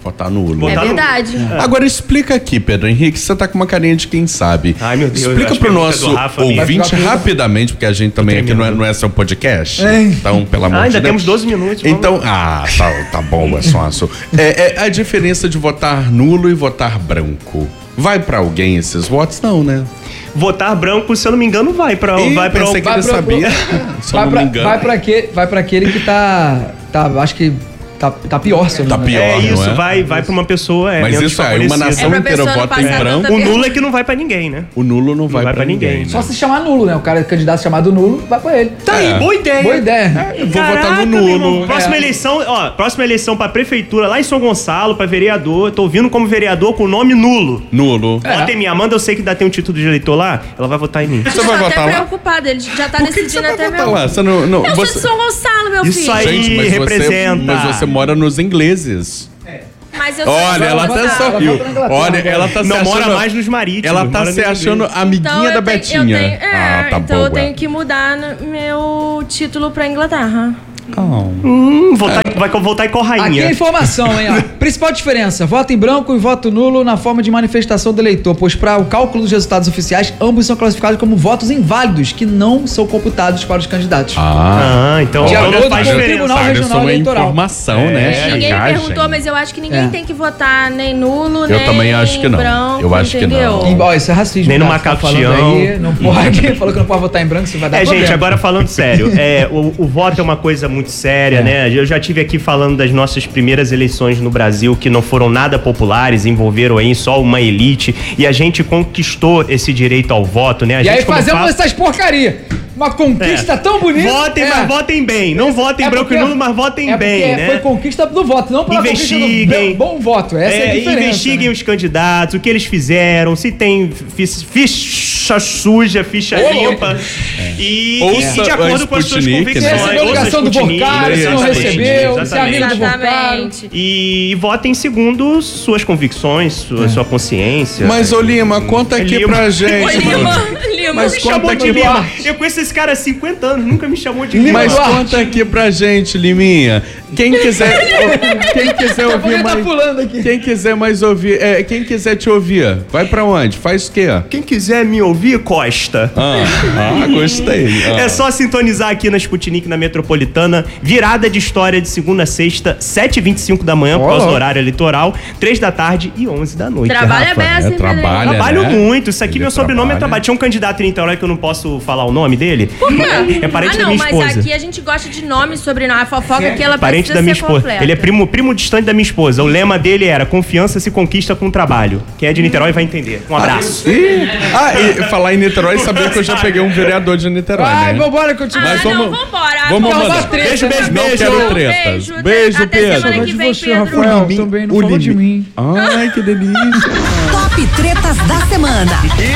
Votar nulo. É verdade. Agora explica aqui, Pedro Henrique, você tá com uma carinha de quem sabe. Ai, meu Deus. Explica pro nosso ouvinte rapidamente, porque a gente também aqui não é seu podcast. Então, pelo amor de Deus. Ainda temos 12 minutos. Então, tá bom, é só a diferença de votar nulo e votar branco. Vai pra alguém esses votos? Não, né? Votar branco, se eu não me engano, vai pra pensei que ele sabia. Se eu não me engano. Vai pra aquele que tá acho que tá pior, se eu não me engano. Pior, isso, não é? vai pra uma pessoa. Mas isso aí, uma nação inteira vota em branco. O nulo é que não vai pra ninguém, né? O nulo não vai pra ninguém. Né? Só se chamar nulo, né? O cara candidato chamado nulo, vai pra ele. Tá aí, boa ideia. Boa ideia. Eu vou votar no nulo. Próxima eleição pra prefeitura lá em São Gonçalo, pra vereador. Eu tô vindo como vereador com o nome nulo. Nulo. Vota em mim. Amanda, eu sei que ainda tem um título de eleitor lá, ela vai votar em mim. Você vai votar lá? Preocupado, ele já tá decidindo até meu. Lá? Você não, eu sou de São Gonçalo, meu filho. Isso aí gente, representa. Mas você mora nos ingleses. Mas eu olha, ela até sorriu. Olha, ela tá se não achando... mora mais nos marítimos. Ela tá se achando amiguinha da Betinha. Tá então boa. Eu tenho que mudar meu título pra Inglaterra. Vai voltar com rainha. Aqui é a informação, hein? Ó. Principal diferença: voto em branco e voto nulo na forma de manifestação do eleitor, pois para o cálculo dos resultados oficiais, ambos são classificados como votos inválidos, que não são computados para os candidatos. Então de acordo faz com o diferença. Tribunal Regional Eleitoral. Informação, né? Ninguém perguntou, mas eu acho que ninguém tem que votar nem nulo, nem também acho que não. branco, eu acho entendeu? que não. Isso é racismo. Nem no tá? macaco Falando aí, não pode. Falou que não pode votar em branco, você vai dar problema. Gente, agora falando sério, o voto é uma coisa muito séria, né? Eu já tive aqui falando das nossas primeiras eleições no Brasil, que não foram nada populares, envolveram aí só uma elite, e a gente conquistou esse direito ao voto, né? E aí fazemos essas porcaria. Uma conquista tão bonita. Votem, mas votem bem. Não votem branco e nulo, mas votem bem, né? Foi conquista do voto, não pela conquista do bom voto. Essa é a diferença. Investiguem os candidatos, o que eles fizeram, se tem ficha suja, ficha limpa. E de acordo com as suas convicções. Se recebeu a ligação do Vocário, se não recebeu, se é amigo do Vocário. E votem segundo suas convicções, sua consciência. Mas, ô Lima, conta aqui pra gente. Lima. Mas conta aqui Lima. Eu conheço esse cara há 50 anos, nunca me chamou de Lima. Mas conta aqui pra gente, Liminha. Quem quiser ouvir mais. Quem quiser te ouvir, vai pra onde? Faz o quê? Quem quiser me ouvir, Costa. Gostei. É só sintonizar aqui na Sputnik, na Metropolitana. Virada de história de segunda a sexta, 7h25 da manhã, por causa do horário eleitoral, 3 da tarde e 11 da noite. Trabalha bem, assim, Trabalho muito. Isso aqui, meu sobrenome é trabalho. Tinha um candidato em Niterói que eu não posso falar o nome dele. Por quê? É parente da minha esposa. Mas aqui a gente gosta de nome, sobrenome. A fofoca que ela parente precisa da minha ser esposa. completa. Ele é primo distante da minha esposa. O lema dele era: confiança se conquista com trabalho. Quem é de Niterói vai entender. Um abraço. E falar em Niterói, saber que eu já peguei um vereador de Niterói, né? Vambora, continua. Mas vambora. Vamos. Beijo. Não quero tretas. Beijo, Pedro. De você, Rafael, também não falou de mim. Ai, que delícia. Top tretas da semana.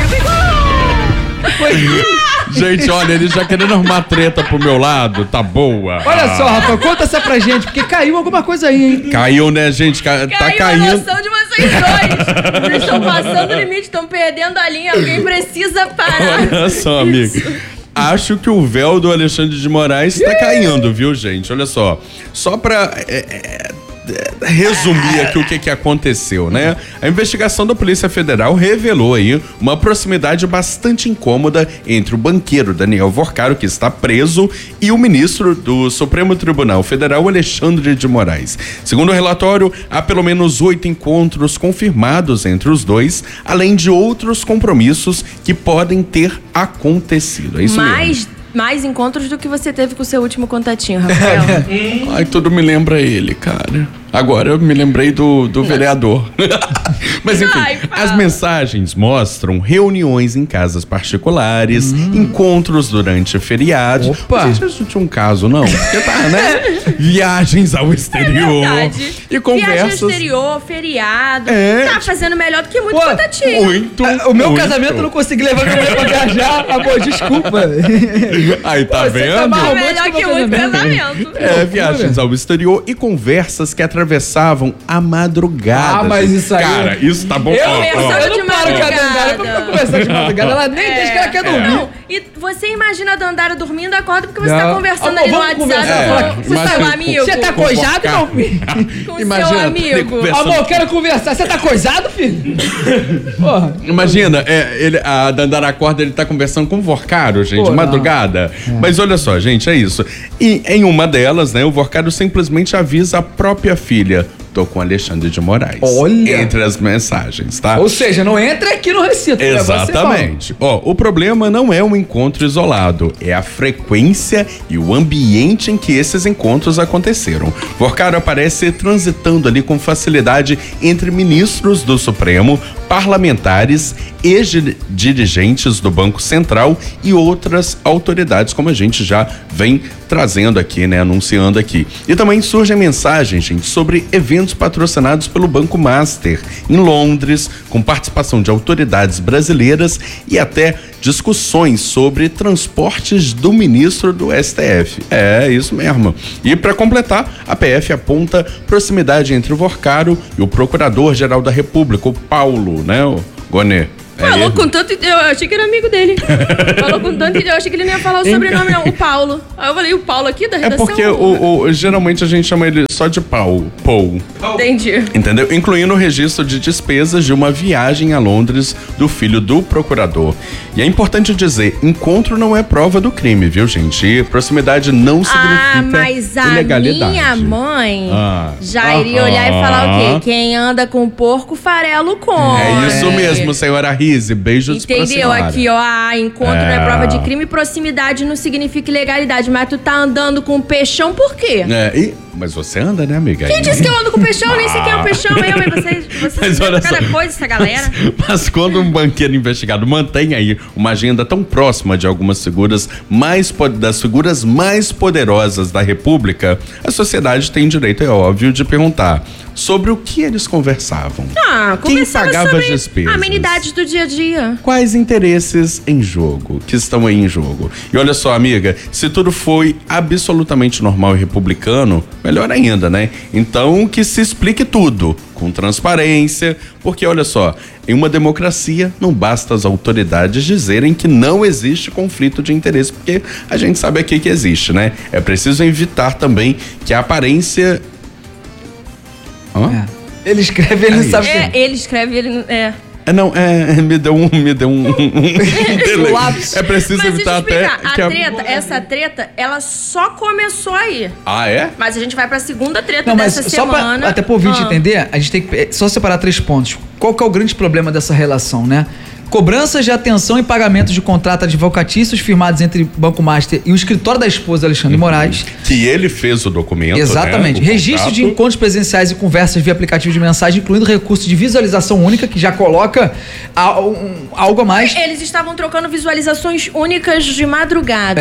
Gente, olha, ele já querendo arrumar treta pro meu lado, tá boa. Olha só, Rafael, conta essa pra gente, porque caiu alguma coisa aí, hein? Caiu, né, gente? Tá caindo. A noção de vocês dois. Vocês estão passando o limite, estão perdendo a linha. Alguém precisa parar. Olha só, amigo. Acho que o véu do Alexandre de Moraes tá caindo, viu, gente? Olha só. Só pra resumir aqui o que aconteceu, né? A investigação da Polícia Federal revelou aí uma proximidade bastante incômoda entre o banqueiro Daniel Vorcaro, que está preso, e o ministro do Supremo Tribunal Federal, Alexandre de Moraes. Segundo o relatório, há pelo menos 8 encontros confirmados entre os dois, além de outros compromissos que podem ter acontecido. É isso mesmo. Mais encontros do que você teve com o seu último contatinho, Rafael. Ai, tudo me lembra ele, cara. Agora eu me lembrei do vereador. Mas enfim, as mensagens mostram reuniões em casas particulares, encontros durante feriados. Opa! Não sei se isso tinha um caso, não. Porque tá, né? Viagens ao exterior. E conversas. Viagem ao exterior, feriado. Tá fazendo melhor do que muito contatinho. Muito. O meu casamento eu não consegui levar minha mulher pra viajar. Amor, desculpa. Aí, tá vendo? Tá melhor que muito casamento. Viagens ao exterior e conversas que atravessavam a madrugada. Mas isso aí. Cara, isso tá bom. Eu não paro de madrugada. conversar de madrugada, ela nem diz que ela quer dormir. Não, e você imagina a Dandara dormindo, acorda porque você tá conversando ali no WhatsApp com o seu amigo. Você tá coisado, meu filho? Com o seu amigo. Amor, eu quero conversar. Você tá coisado, filho? Porra. Imagina, a Dandara acorda, ele tá conversando com o Vorcaro, gente, madrugada. Mas olha só, gente, é isso. E em uma delas, né, o Vorcaro simplesmente avisa a própria filha: tô com Alexandre de Moraes. Olha! Entre as mensagens, tá? Ou seja, não entra aqui no recinto. Exatamente. O problema não é um encontro isolado, é a frequência e o ambiente em que esses encontros aconteceram. Vorcaro aparece transitando ali com facilidade entre ministros do Supremo, parlamentares e dirigentes do Banco Central e outras autoridades, como a gente já vem trazendo aqui, né, anunciando aqui. E também surgem mensagens, gente, sobre eventos patrocinados pelo Banco Master em Londres, com participação de autoridades brasileiras e até discussões sobre transportes do ministro do STF. É isso mesmo. E para completar, a PF aponta proximidade entre o Vorcaro e o Procurador-Geral da República, o Paulo, né, o Gonê. Falou com tanto... Eu achei que era amigo dele. Falou com tanto... Eu achei que ele não ia falar o sobrenome, não. O Paulo. Aí eu falei, o Paulo aqui da redação? É porque geralmente a gente chama ele só de Paul. Entendi. Entendeu? Incluindo o registro de despesas de uma viagem a Londres do filho do procurador. E é importante dizer, encontro não é prova do crime, viu, gente? E proximidade não significa mas a ilegalidade. Minha mãe já iria olhar e falar o quê? Quem anda com porco, farelo come. É isso mesmo, senhora Rise. Beijos pra senhora. Entendeu? Aqui, ó, encontro não é prova de crime, proximidade não significa ilegalidade. Mas tu tá andando com peixão por quê? Mas você anda, né, amiga? Quem disse que eu ando com peixão? Nem sei quem é o peixão. Vocês cada coisa, essa galera. Mas quando um banqueiro investigado mantém aí uma agenda tão próxima de algumas figuras das figuras mais poderosas da República, a sociedade tem direito, é óbvio, de perguntar sobre o que eles conversavam. Quem pagava as despesas? Amenidades do dia a dia. Quais interesses em jogo, que estão aí em jogo? E olha só, amiga, se tudo foi absolutamente normal e republicano, melhor ainda, né? Então que se explique tudo, com transparência, porque olha só, em uma democracia não basta as autoridades dizerem que não existe conflito de interesse, porque a gente sabe aqui que existe, né? É preciso evitar também que a aparência... Ele escreve, ele não sabe. Ele escreve, ele não. Me deu um lápis. É preciso mas evitar até essa treta, ela só começou aí. É? Mas a gente vai pra segunda treta dessa semana. Até pro ouvinte entender, a gente tem que só separar 3 pontos. Qual que é o grande problema dessa relação, né? Cobranças de atenção e pagamentos de contrato advocatícios firmados entre Banco Master e o escritório da esposa Alexandre de Moraes. Que ele fez o documento. Exatamente. Né? Registro de encontros presenciais e conversas via aplicativo de mensagem, incluindo recurso de visualização única, que já coloca algo a mais. Eles estavam trocando visualizações únicas de madrugada.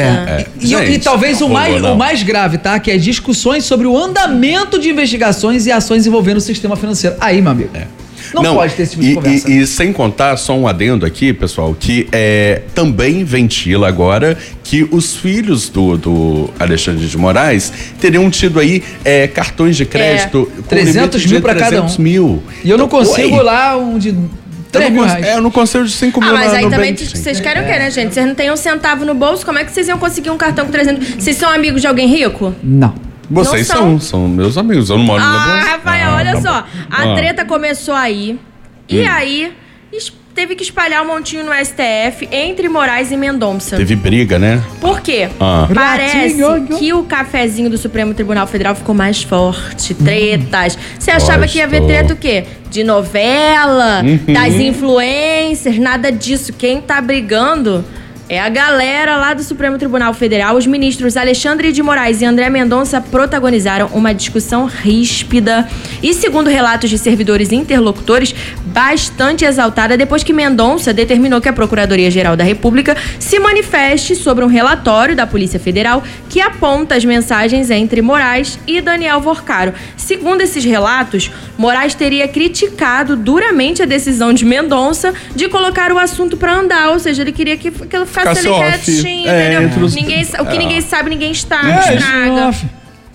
E talvez o mais grave, tá? Que é discussões sobre o andamento de investigações e ações envolvendo o sistema financeiro. Aí, meu amigo. Não pode ter esse tipo de conversa. E sem contar, só um adendo aqui, pessoal, que também ventila agora que os filhos do Alexandre de Moraes teriam tido aí cartões de crédito com 300 mil para cada um. Mil. E eu não consigo lá um de 3 mil reais. Eu não consigo de 5 mil. Mas aí também vocês querem o quê, né, gente? Vocês não têm um centavo no bolso, como é que vocês iam conseguir um cartão com 300? Vocês são amigos de alguém rico? Não. Vocês são meus amigos, eu não moro no Leblon. Rafael, olha só. A treta começou aí. E aí, teve que espalhar um montinho no STF entre Moraes e Mendonça. Teve briga, né? Por quê? Parece que o cafezinho do Supremo Tribunal Federal ficou mais forte. Tretas. Você achava que ia ver treta o quê? De novela, das influencers, nada disso. Quem tá brigando é a galera lá do Supremo Tribunal Federal. Os ministros Alexandre de Moraes e André Mendonça protagonizaram uma discussão ríspida e, segundo relatos de servidores e interlocutores, bastante exaltada depois que Mendonça determinou que a Procuradoria-Geral da República se manifeste sobre um relatório da Polícia Federal que aponta as mensagens entre Moraes e Daniel Vorcaro. Segundo esses relatos, Moraes teria criticado duramente a decisão de Mendonça de colocar o assunto para andar, ou seja, ele queria que ficasse ali quietinho, entendeu? O que ninguém sabe, ninguém estraga.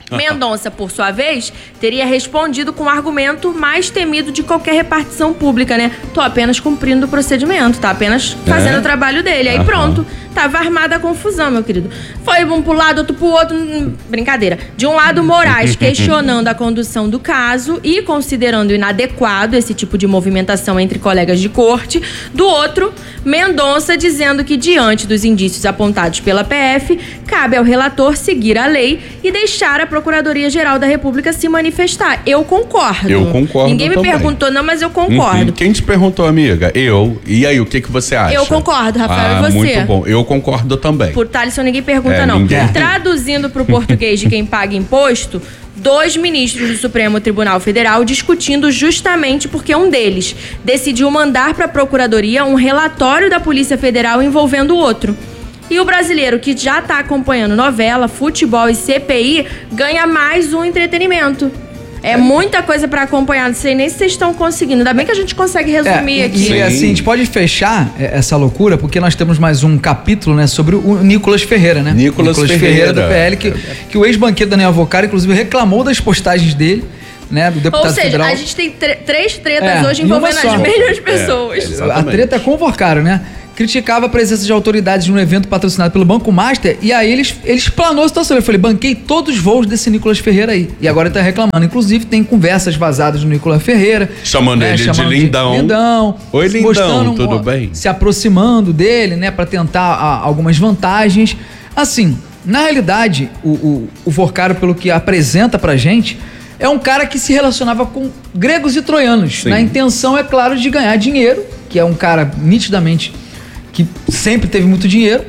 Mendonça, por sua vez, teria respondido com o argumento mais temido de qualquer repartição pública, né? Tô apenas cumprindo o procedimento, tá apenas fazendo o trabalho dele. Aí pronto, tava armada a confusão, meu querido. Foi um pro lado, outro pro outro, brincadeira. De um lado, Moraes questionando a condução do caso e considerando inadequado esse tipo de movimentação entre colegas de corte. Do outro, Mendonça dizendo que, diante dos indícios apontados pela PF, cabe ao relator seguir a lei e deixar a Procuradoria-Geral da República se manifestar. Eu concordo. Eu concordo. Ninguém me também. perguntou, não, mas eu concordo. Quem te perguntou, amiga? Eu. E aí, o que você acha? Eu concordo, Rafael, e você? Muito bom. Eu concordo também. Por Thalisson, ninguém pergunta, não. Ninguém. Traduzindo para o português de quem paga imposto, 2 ministros do Supremo Tribunal Federal discutindo justamente porque um deles decidiu mandar para a Procuradoria um relatório da Polícia Federal envolvendo o outro. E o brasileiro que já está acompanhando novela, futebol e CPI ganha mais um entretenimento. É muita coisa pra acompanhar, não sei nem se vocês estão conseguindo. Ainda bem que a gente consegue resumir aqui. E assim, a gente pode fechar essa loucura, porque nós temos mais um capítulo, né, sobre o Nicolas Ferreira, né? Nicolas Ferreira do PL, que o ex-banqueiro Daniel Avocaro, inclusive, reclamou das postagens dele, né, do deputado federal. Ou seja, a gente tem 3 tretas hoje envolvendo as mesmas pessoas. A treta é com o Avocaro, né? Criticava a presença de autoridades num evento patrocinado pelo Banco Master, e aí ele explanou a situação. Eu falei, banquei todos os voos desse Nicolas Ferreira aí. E agora ele tá reclamando. Inclusive, tem conversas vazadas do Nicolas Ferreira. Chamando ele de lindão. Oi, lindão, tudo bem? Se aproximando dele, né, pra tentar algumas vantagens. Assim, na realidade, o Avocaro, pelo que apresenta pra gente, é um cara que se relacionava com gregos e troianos. Sim. Na intenção, é claro, de ganhar dinheiro, que é um cara nitidamente que sempre teve muito dinheiro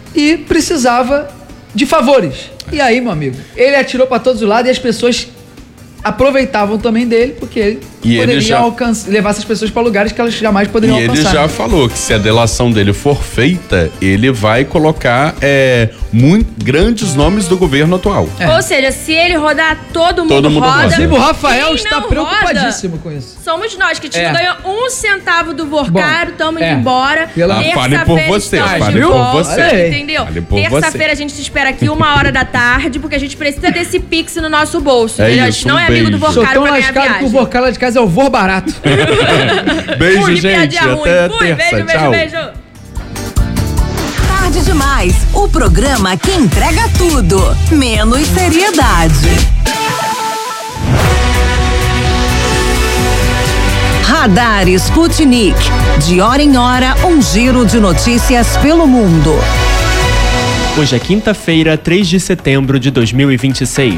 e precisava de favores. E aí, meu amigo, ele atirou para todos os lados e as pessoas aproveitavam também dele, porque ele poderia levar essas pessoas para lugares que elas jamais poderiam alcançar. E ele já falou que se a delação dele for feita, ele vai colocar grandes nomes do governo atual. Ou seja, se ele rodar, todo mundo roda. Inclusive, o Rafael está preocupadíssimo com isso. Somos nós que ganham 1 centavo do Avocaro, estamos indo embora. Fale por você, fale por você. Entendeu? Terça-feira a gente te espera aqui 1h, porque a gente precisa desse Pix no nosso bolso. A gente não é amigo do Avocaro pra ganhar viagem. O Avocaro lá de casa é o Vor Barato. Beijo, gente. Até terça. Tchau. Beijo. Tarde demais. O programa que entrega tudo, menos seriedade. Radar Sputnik. De hora em hora, um giro de notícias pelo mundo. Hoje é quinta-feira, 3 de setembro de 2026.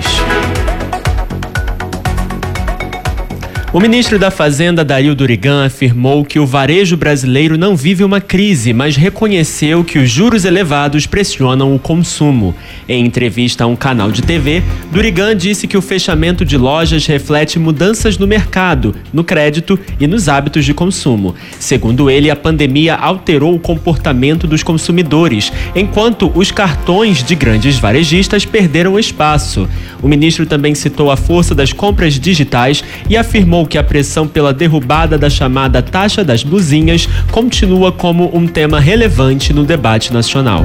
O ministro da Fazenda, Dario Durigan, afirmou que o varejo brasileiro não vive uma crise, mas reconheceu que os juros elevados pressionam o consumo. Em entrevista a um canal de TV, Durigan disse que o fechamento de lojas reflete mudanças no mercado, no crédito e nos hábitos de consumo. Segundo ele, a pandemia alterou o comportamento dos consumidores, enquanto os cartões de grandes varejistas perderam espaço. O ministro também citou a força das compras digitais e afirmou que a pressão pela derrubada da chamada taxa das blusinhas continua como um tema relevante no debate nacional.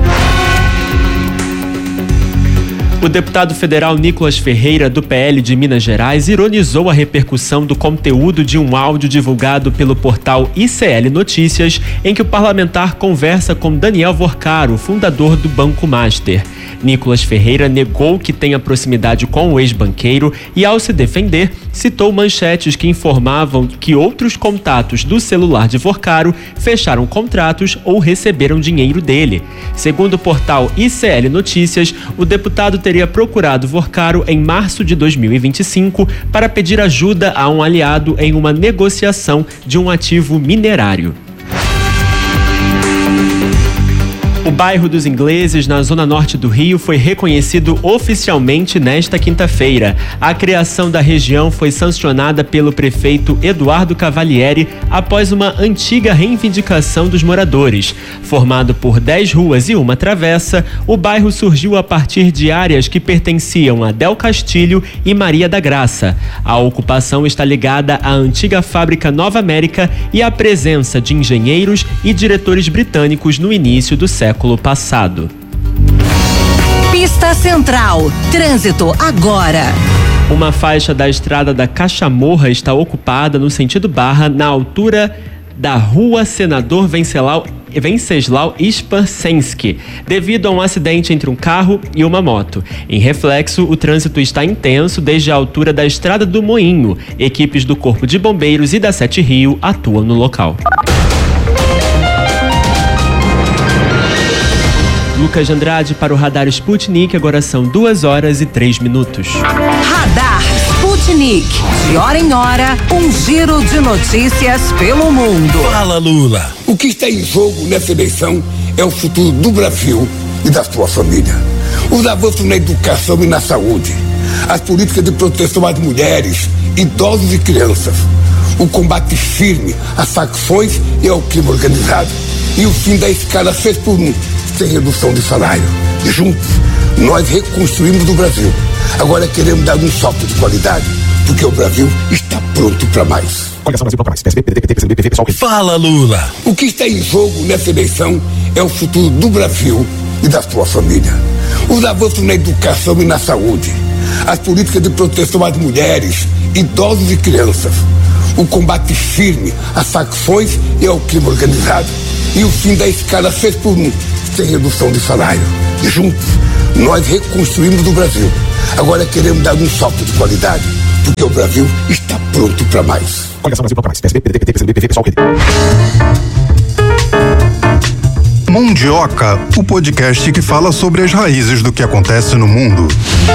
O deputado federal Nicolas Ferreira, do PL de Minas Gerais, ironizou a repercussão do conteúdo de um áudio divulgado pelo portal ICL Notícias, em que o parlamentar conversa com Daniel Avocaro, fundador do Banco Master. Nicolas Ferreira negou que tenha proximidade com o ex-banqueiro e, ao se defender, citou manchetes que informavam que outros contatos do celular de Avocaro fecharam contratos ou receberam dinheiro dele. Segundo o portal ICL Notícias, o deputado teria procurado Avocaro em março de 2025 para pedir ajuda a um aliado em uma negociação de um ativo minerário. O bairro dos Ingleses, na zona norte do Rio, foi reconhecido oficialmente nesta quinta-feira. A criação da região foi sancionada pelo prefeito Eduardo Cavalieri após uma antiga reivindicação dos moradores. Formado por 10 ruas e uma travessa, o bairro surgiu a partir de áreas que pertenciam a Del Castilho e Maria da Graça. A ocupação está ligada à antiga fábrica Nova América e à presença de engenheiros e diretores britânicos no início do século passado. Pista Central. Trânsito agora. Uma faixa da estrada da Cachamorra está ocupada no sentido Barra, na altura da Rua Senador Venceslau Spassensky, devido a um acidente entre um carro e uma moto. Em reflexo, o trânsito está intenso desde a altura da Estrada do Moinho. Equipes do Corpo de Bombeiros e da Sete Rio atuam no local. Lucas de Andrade para o Radar Sputnik, agora são 2h03. Radar Sputnik. De hora em hora, um giro de notícias pelo mundo. Fala, Lula. O que está em jogo nessa eleição é o futuro do Brasil e da sua família. Os avanços na educação e na saúde, as políticas de proteção às mulheres, idosos e crianças, o combate firme às facções e ao crime organizado e o fim da escala 6x1, sem redução de salário. Juntos, nós reconstruímos o Brasil. Agora queremos dar um salto de qualidade, porque o Brasil está pronto para mais. Fala, Lula. O que está em jogo nessa eleição é o futuro do Brasil e da sua família. Os avanços na educação e na saúde, as políticas de proteção às mulheres, idosos e crianças, o combate firme às facções e ao crime organizado e o fim da escala 6x1, sem redução de salário. Juntos, nós reconstruímos o Brasil. Agora queremos dar um salto de qualidade, porque o Brasil está pronto para mais. Mundioca, o podcast que fala sobre as raízes do que acontece no mundo.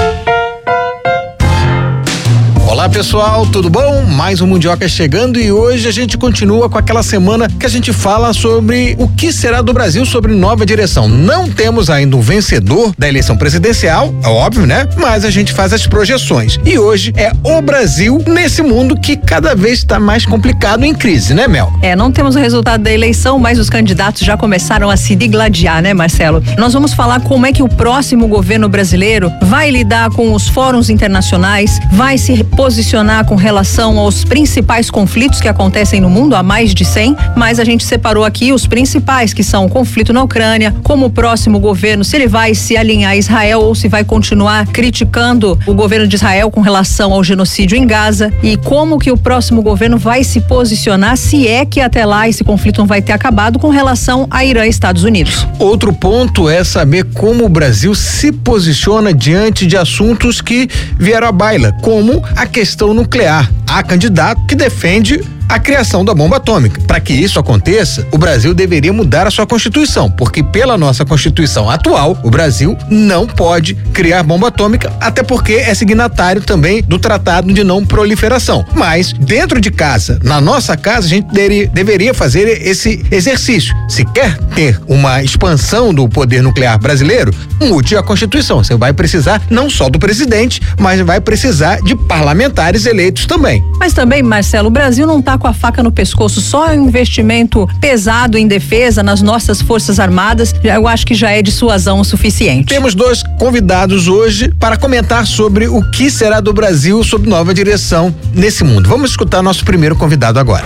Olá pessoal, tudo bom? Mais um Mundioca chegando e hoje a gente continua com aquela semana que a gente fala sobre o que será do Brasil sobre nova direção. Não temos ainda um vencedor da eleição presidencial, é óbvio, né? Mas a gente faz as projeções. E hoje é o Brasil nesse mundo que cada vez está mais complicado em crise, né, Mel? Não temos o resultado da eleição, mas os candidatos já começaram a se digladiar, né, Marcelo? Nós vamos falar como é que o próximo governo brasileiro vai lidar com os fóruns internacionais, vai se posicionar com relação aos principais conflitos que acontecem no mundo, há mais de 100, mas a gente separou aqui os principais, que são o conflito na Ucrânia, como o próximo governo, se ele vai se alinhar a Israel ou se vai continuar criticando o governo de Israel com relação ao genocídio em Gaza, e como que o próximo governo vai se posicionar, se é que até lá esse conflito não vai ter acabado, com relação a Irã e Estados Unidos. Outro ponto é saber como o Brasil se posiciona diante de assuntos que vieram à baila, como a questão nuclear. Há candidato que defende a criação da bomba atômica. Para que isso aconteça, o Brasil deveria mudar a sua Constituição, porque pela nossa Constituição atual, o Brasil não pode criar bomba atômica, até porque é signatário também do Tratado de Não Proliferação. Mas dentro de casa, na nossa casa, a gente deveria fazer esse exercício. Se quer ter uma expansão do poder nuclear brasileiro, mude a Constituição. Você vai precisar não só do presidente, mas vai precisar de parlamentares eleitos também. Mas também, Marcelo, o Brasil não está com a faca no pescoço, só um investimento pesado em defesa nas nossas forças armadas, eu acho que já é dissuasão o suficiente. Temos dois convidados hoje para comentar sobre o que será do Brasil sob nova direção nesse mundo. Vamos escutar nosso primeiro convidado agora.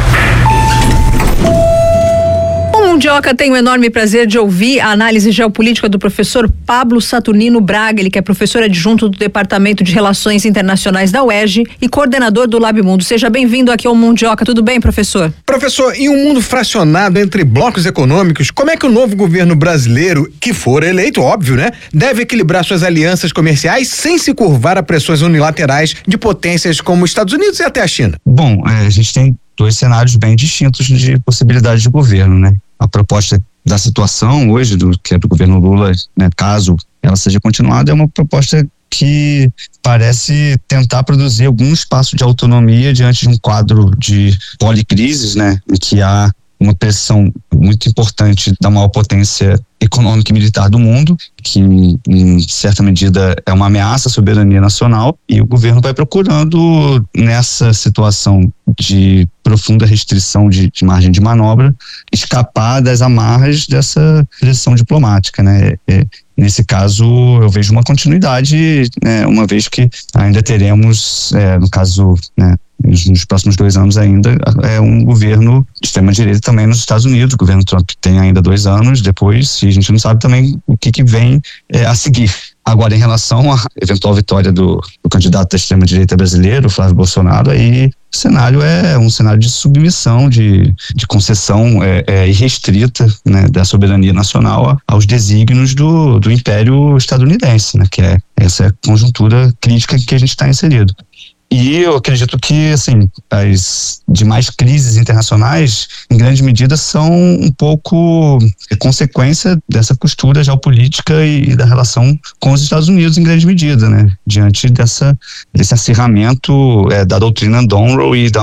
O Mundioca tem o enorme prazer de ouvir a análise geopolítica do professor Pablo Saturnino Braga, ele que é professor adjunto do Departamento de Relações Internacionais da UERJ e coordenador do Lab Mundo. Seja bem-vindo aqui ao Mundioca. Tudo bem, professor? Professor, em um mundo fracionado entre blocos econômicos, como é que o novo governo brasileiro, que for eleito, óbvio, né, deve equilibrar suas alianças comerciais sem se curvar a pressões unilaterais de potências como Estados Unidos e até a China? Bom, a gente tem dois cenários bem distintos de possibilidade de governo, né? A proposta da situação hoje, que é do governo Lula, né, caso ela seja continuada, é uma proposta que parece tentar produzir algum espaço de autonomia diante de um quadro de policrises, né, em que há uma pressão muito importante da maior potência econômica e militar do mundo, que em certa medida é uma ameaça à soberania nacional, e o governo vai procurando, nessa situação de profunda restrição de margem de manobra, escapar das amarras dessa pressão diplomática, né? Nesse caso, eu vejo uma continuidade, né, uma vez que ainda teremos, no caso, né, nos próximos 2 anos ainda, um governo de extrema-direita também nos Estados Unidos. O governo Trump tem ainda 2 anos depois, e a gente não sabe também o que vem a seguir. Agora, em relação à eventual vitória do candidato da extrema-direita brasileiro, Flávio Bolsonaro, aí o cenário é um cenário de submissão, de concessão irrestrita, né, da soberania nacional aos desígnios do império estadunidense, né, que é essa conjuntura crítica que a gente está inserido. E eu acredito que, assim, as demais crises internacionais, em grande medida, são um pouco consequência dessa costura geopolítica e da relação com os Estados Unidos, em grande medida, né? Diante desse acirramento da doutrina Monroe e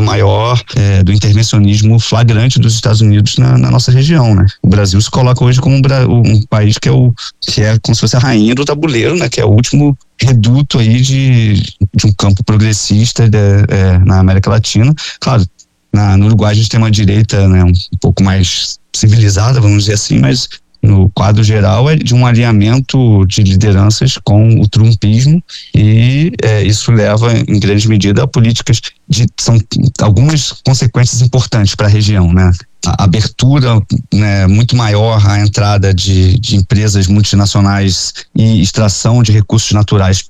do intervencionismo flagrante dos Estados Unidos na nossa região, né? O Brasil se coloca hoje como um país que é como se fosse a rainha do tabuleiro, né? Que é o último reduto aí de um campo progressista na América Latina. Claro, no Uruguai a gente tem uma direita, né, um pouco mais civilizada, vamos dizer assim, mas no quadro geral é de um alinhamento de lideranças com o trumpismo e isso leva em grande medida a políticas são algumas consequências importantes para a região, né? A abertura, né, muito maior à entrada de empresas multinacionais e extração de recursos naturais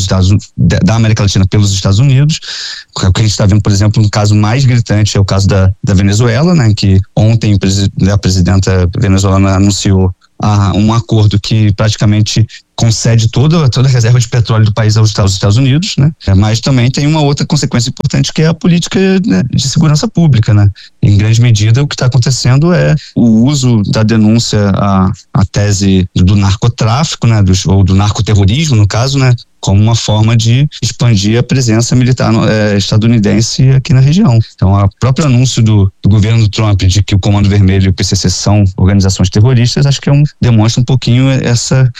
da América Latina pelos Estados Unidos. O que a gente está vendo, por exemplo, no caso mais gritante é o caso da Venezuela, né, que ontem a presidenta venezuelana anunciou um acordo que praticamente concede toda a reserva de petróleo do país aos Estados Unidos, né? Mas também tem uma outra consequência importante, que é a política, né, de segurança pública, né? Em grande medida, o que está acontecendo é o uso da denúncia à tese do narcotráfico, né? Ou do narcoterrorismo, no caso, né? Como uma forma de expandir a presença militar estadunidense aqui na região. Então, o próprio anúncio do governo Trump de que o Comando Vermelho e o PCC são organizações terroristas, acho que demonstra um pouquinho essa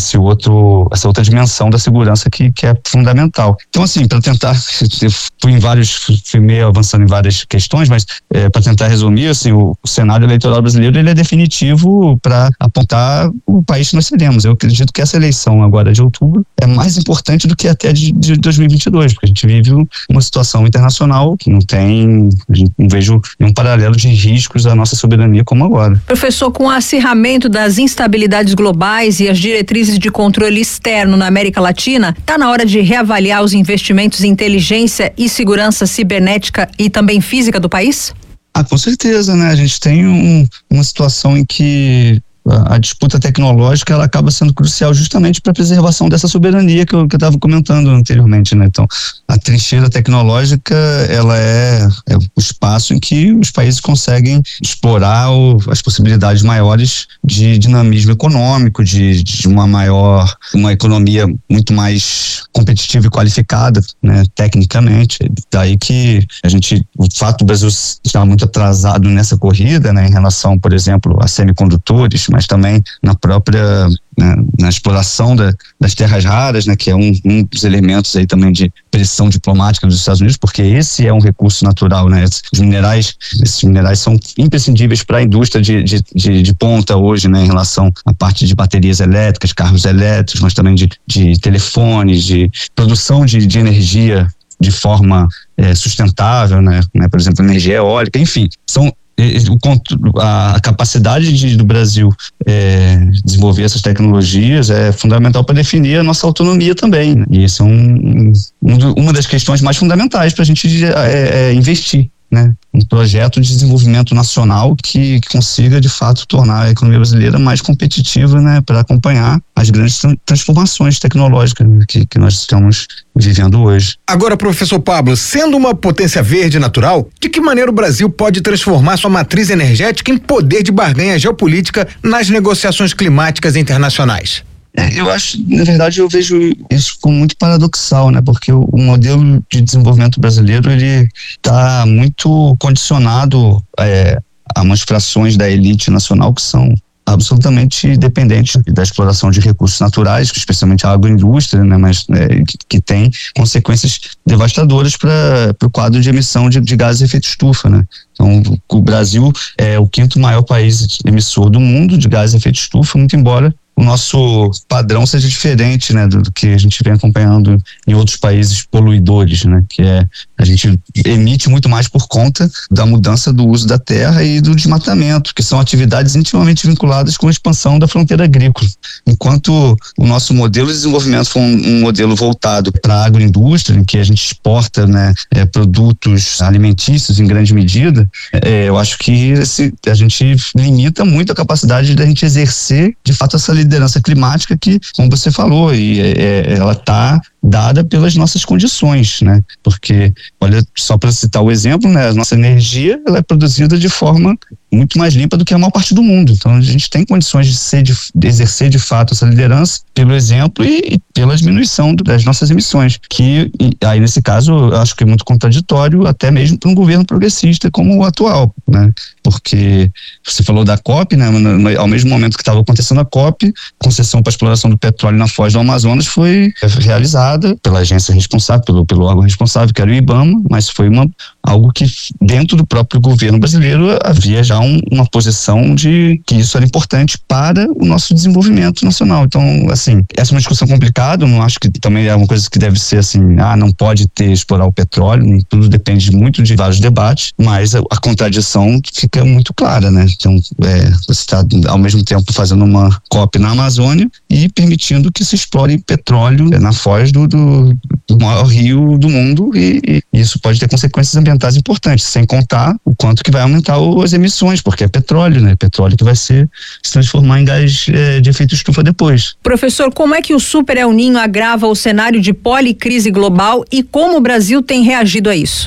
outra dimensão da segurança que é fundamental. Então, assim, para tentar, fui meio avançando em várias questões, mas para tentar resumir, assim, o cenário eleitoral brasileiro, ele é definitivo para apontar o país que nós seremos. Eu acredito que essa eleição agora de outubro é mais importante do que até de 2022, porque a gente vive uma situação internacional que não vejo nenhum paralelo de riscos à nossa soberania como agora. Professor, com o acirramento das instabilidades globais e as diretrizes de controle externo na América Latina, está na hora de reavaliar os investimentos em inteligência e segurança cibernética e também física do país? Com certeza, né? A gente tem uma situação em que a disputa tecnológica ela acaba sendo crucial justamente para a preservação dessa soberania que eu estava comentando anteriormente, né? Então, a trincheira tecnológica ela é o espaço em que os países conseguem explorar as possibilidades maiores de dinamismo econômico, de uma economia muito mais competitiva e qualificada, né? Tecnicamente. Daí que o fato do Brasil estar muito atrasado nessa corrida, né? Em relação, por exemplo, a semicondutores, mas também na exploração das terras raras, né, que é um dos elementos aí também de pressão diplomática dos Estados Unidos, porque esse é um recurso natural, né? Esses minerais são imprescindíveis para a indústria de ponta hoje, né, em relação à parte de baterias elétricas, carros elétricos, mas também de telefones, de produção de energia de forma sustentável, né? Por exemplo, energia eólica, enfim, a capacidade do Brasil desenvolver essas tecnologias é fundamental para definir a nossa autonomia também, né? E isso é uma das questões mais fundamentais para a gente investir, né? Um projeto de desenvolvimento nacional que consiga, de fato, tornar a economia brasileira mais competitiva, né? Para acompanhar as grandes transformações tecnológicas, né, que nós estamos vivendo hoje. Agora, professor Pablo, sendo uma potência verde natural, de que maneira o Brasil pode transformar sua matriz energética em poder de barganha geopolítica nas negociações climáticas internacionais? Eu acho, na verdade, eu vejo isso como muito paradoxal, né? Porque o modelo de desenvolvimento brasileiro, ele está muito condicionado a umas frações da elite nacional que são absolutamente dependentes da exploração de recursos naturais, especialmente a agroindústria, né? Mas que tem consequências devastadoras para o quadro de emissão de gases de efeito estufa, né? Então, o Brasil é o 5º maior país emissor do mundo de gases de efeito estufa, muito embora o nosso padrão seja diferente, né, do que a gente vem acompanhando em outros países poluidores, né, que a gente emite muito mais por conta da mudança do uso da terra e do desmatamento, que são atividades intimamente vinculadas com a expansão da fronteira agrícola. Enquanto o nosso modelo de desenvolvimento foi um modelo voltado para a agroindústria, em que a gente exporta, né, produtos alimentícios em grande medida, eu acho que a gente limita muito a capacidade da gente exercer, de fato, essa liderança climática que, como você falou, ela está dada pelas nossas condições, né? Porque, olha, só para citar o exemplo, né? A nossa energia, ela é produzida de forma muito mais limpa do que a maior parte do mundo. Então, a gente tem condições de exercer, de fato, essa liderança pelo exemplo e pela diminuição das nossas emissões, que aí, nesse caso, eu acho que é muito contraditório, até mesmo para um governo progressista como o atual, né? Porque você falou da COP, né? Ao mesmo momento que estava acontecendo a COP, concessão para exploração do petróleo na foz do Amazonas foi realizada pela agência responsável, pelo órgão responsável, que era o IBAMA, mas foi algo que dentro do próprio governo brasileiro havia já uma posição de que isso era importante para o nosso desenvolvimento nacional. Então, assim, essa é uma discussão complicada, eu não acho que também é uma coisa que deve ser assim, não pode explorar o petróleo, tudo depende muito de vários debates, mas a contradição fica muito clara, né? Então, você está ao mesmo tempo fazendo uma COP na Amazônia e permitindo que se explore petróleo na foz do maior rio do mundo e isso pode ter consequências ambientais importantes, sem contar o quanto que vai aumentar as emissões, porque é petróleo, né? Petróleo que vai se transformar em gás de efeito estufa depois. Professor, como é que o Super El Niño agrava o cenário de policrise global e como o Brasil tem reagido a isso?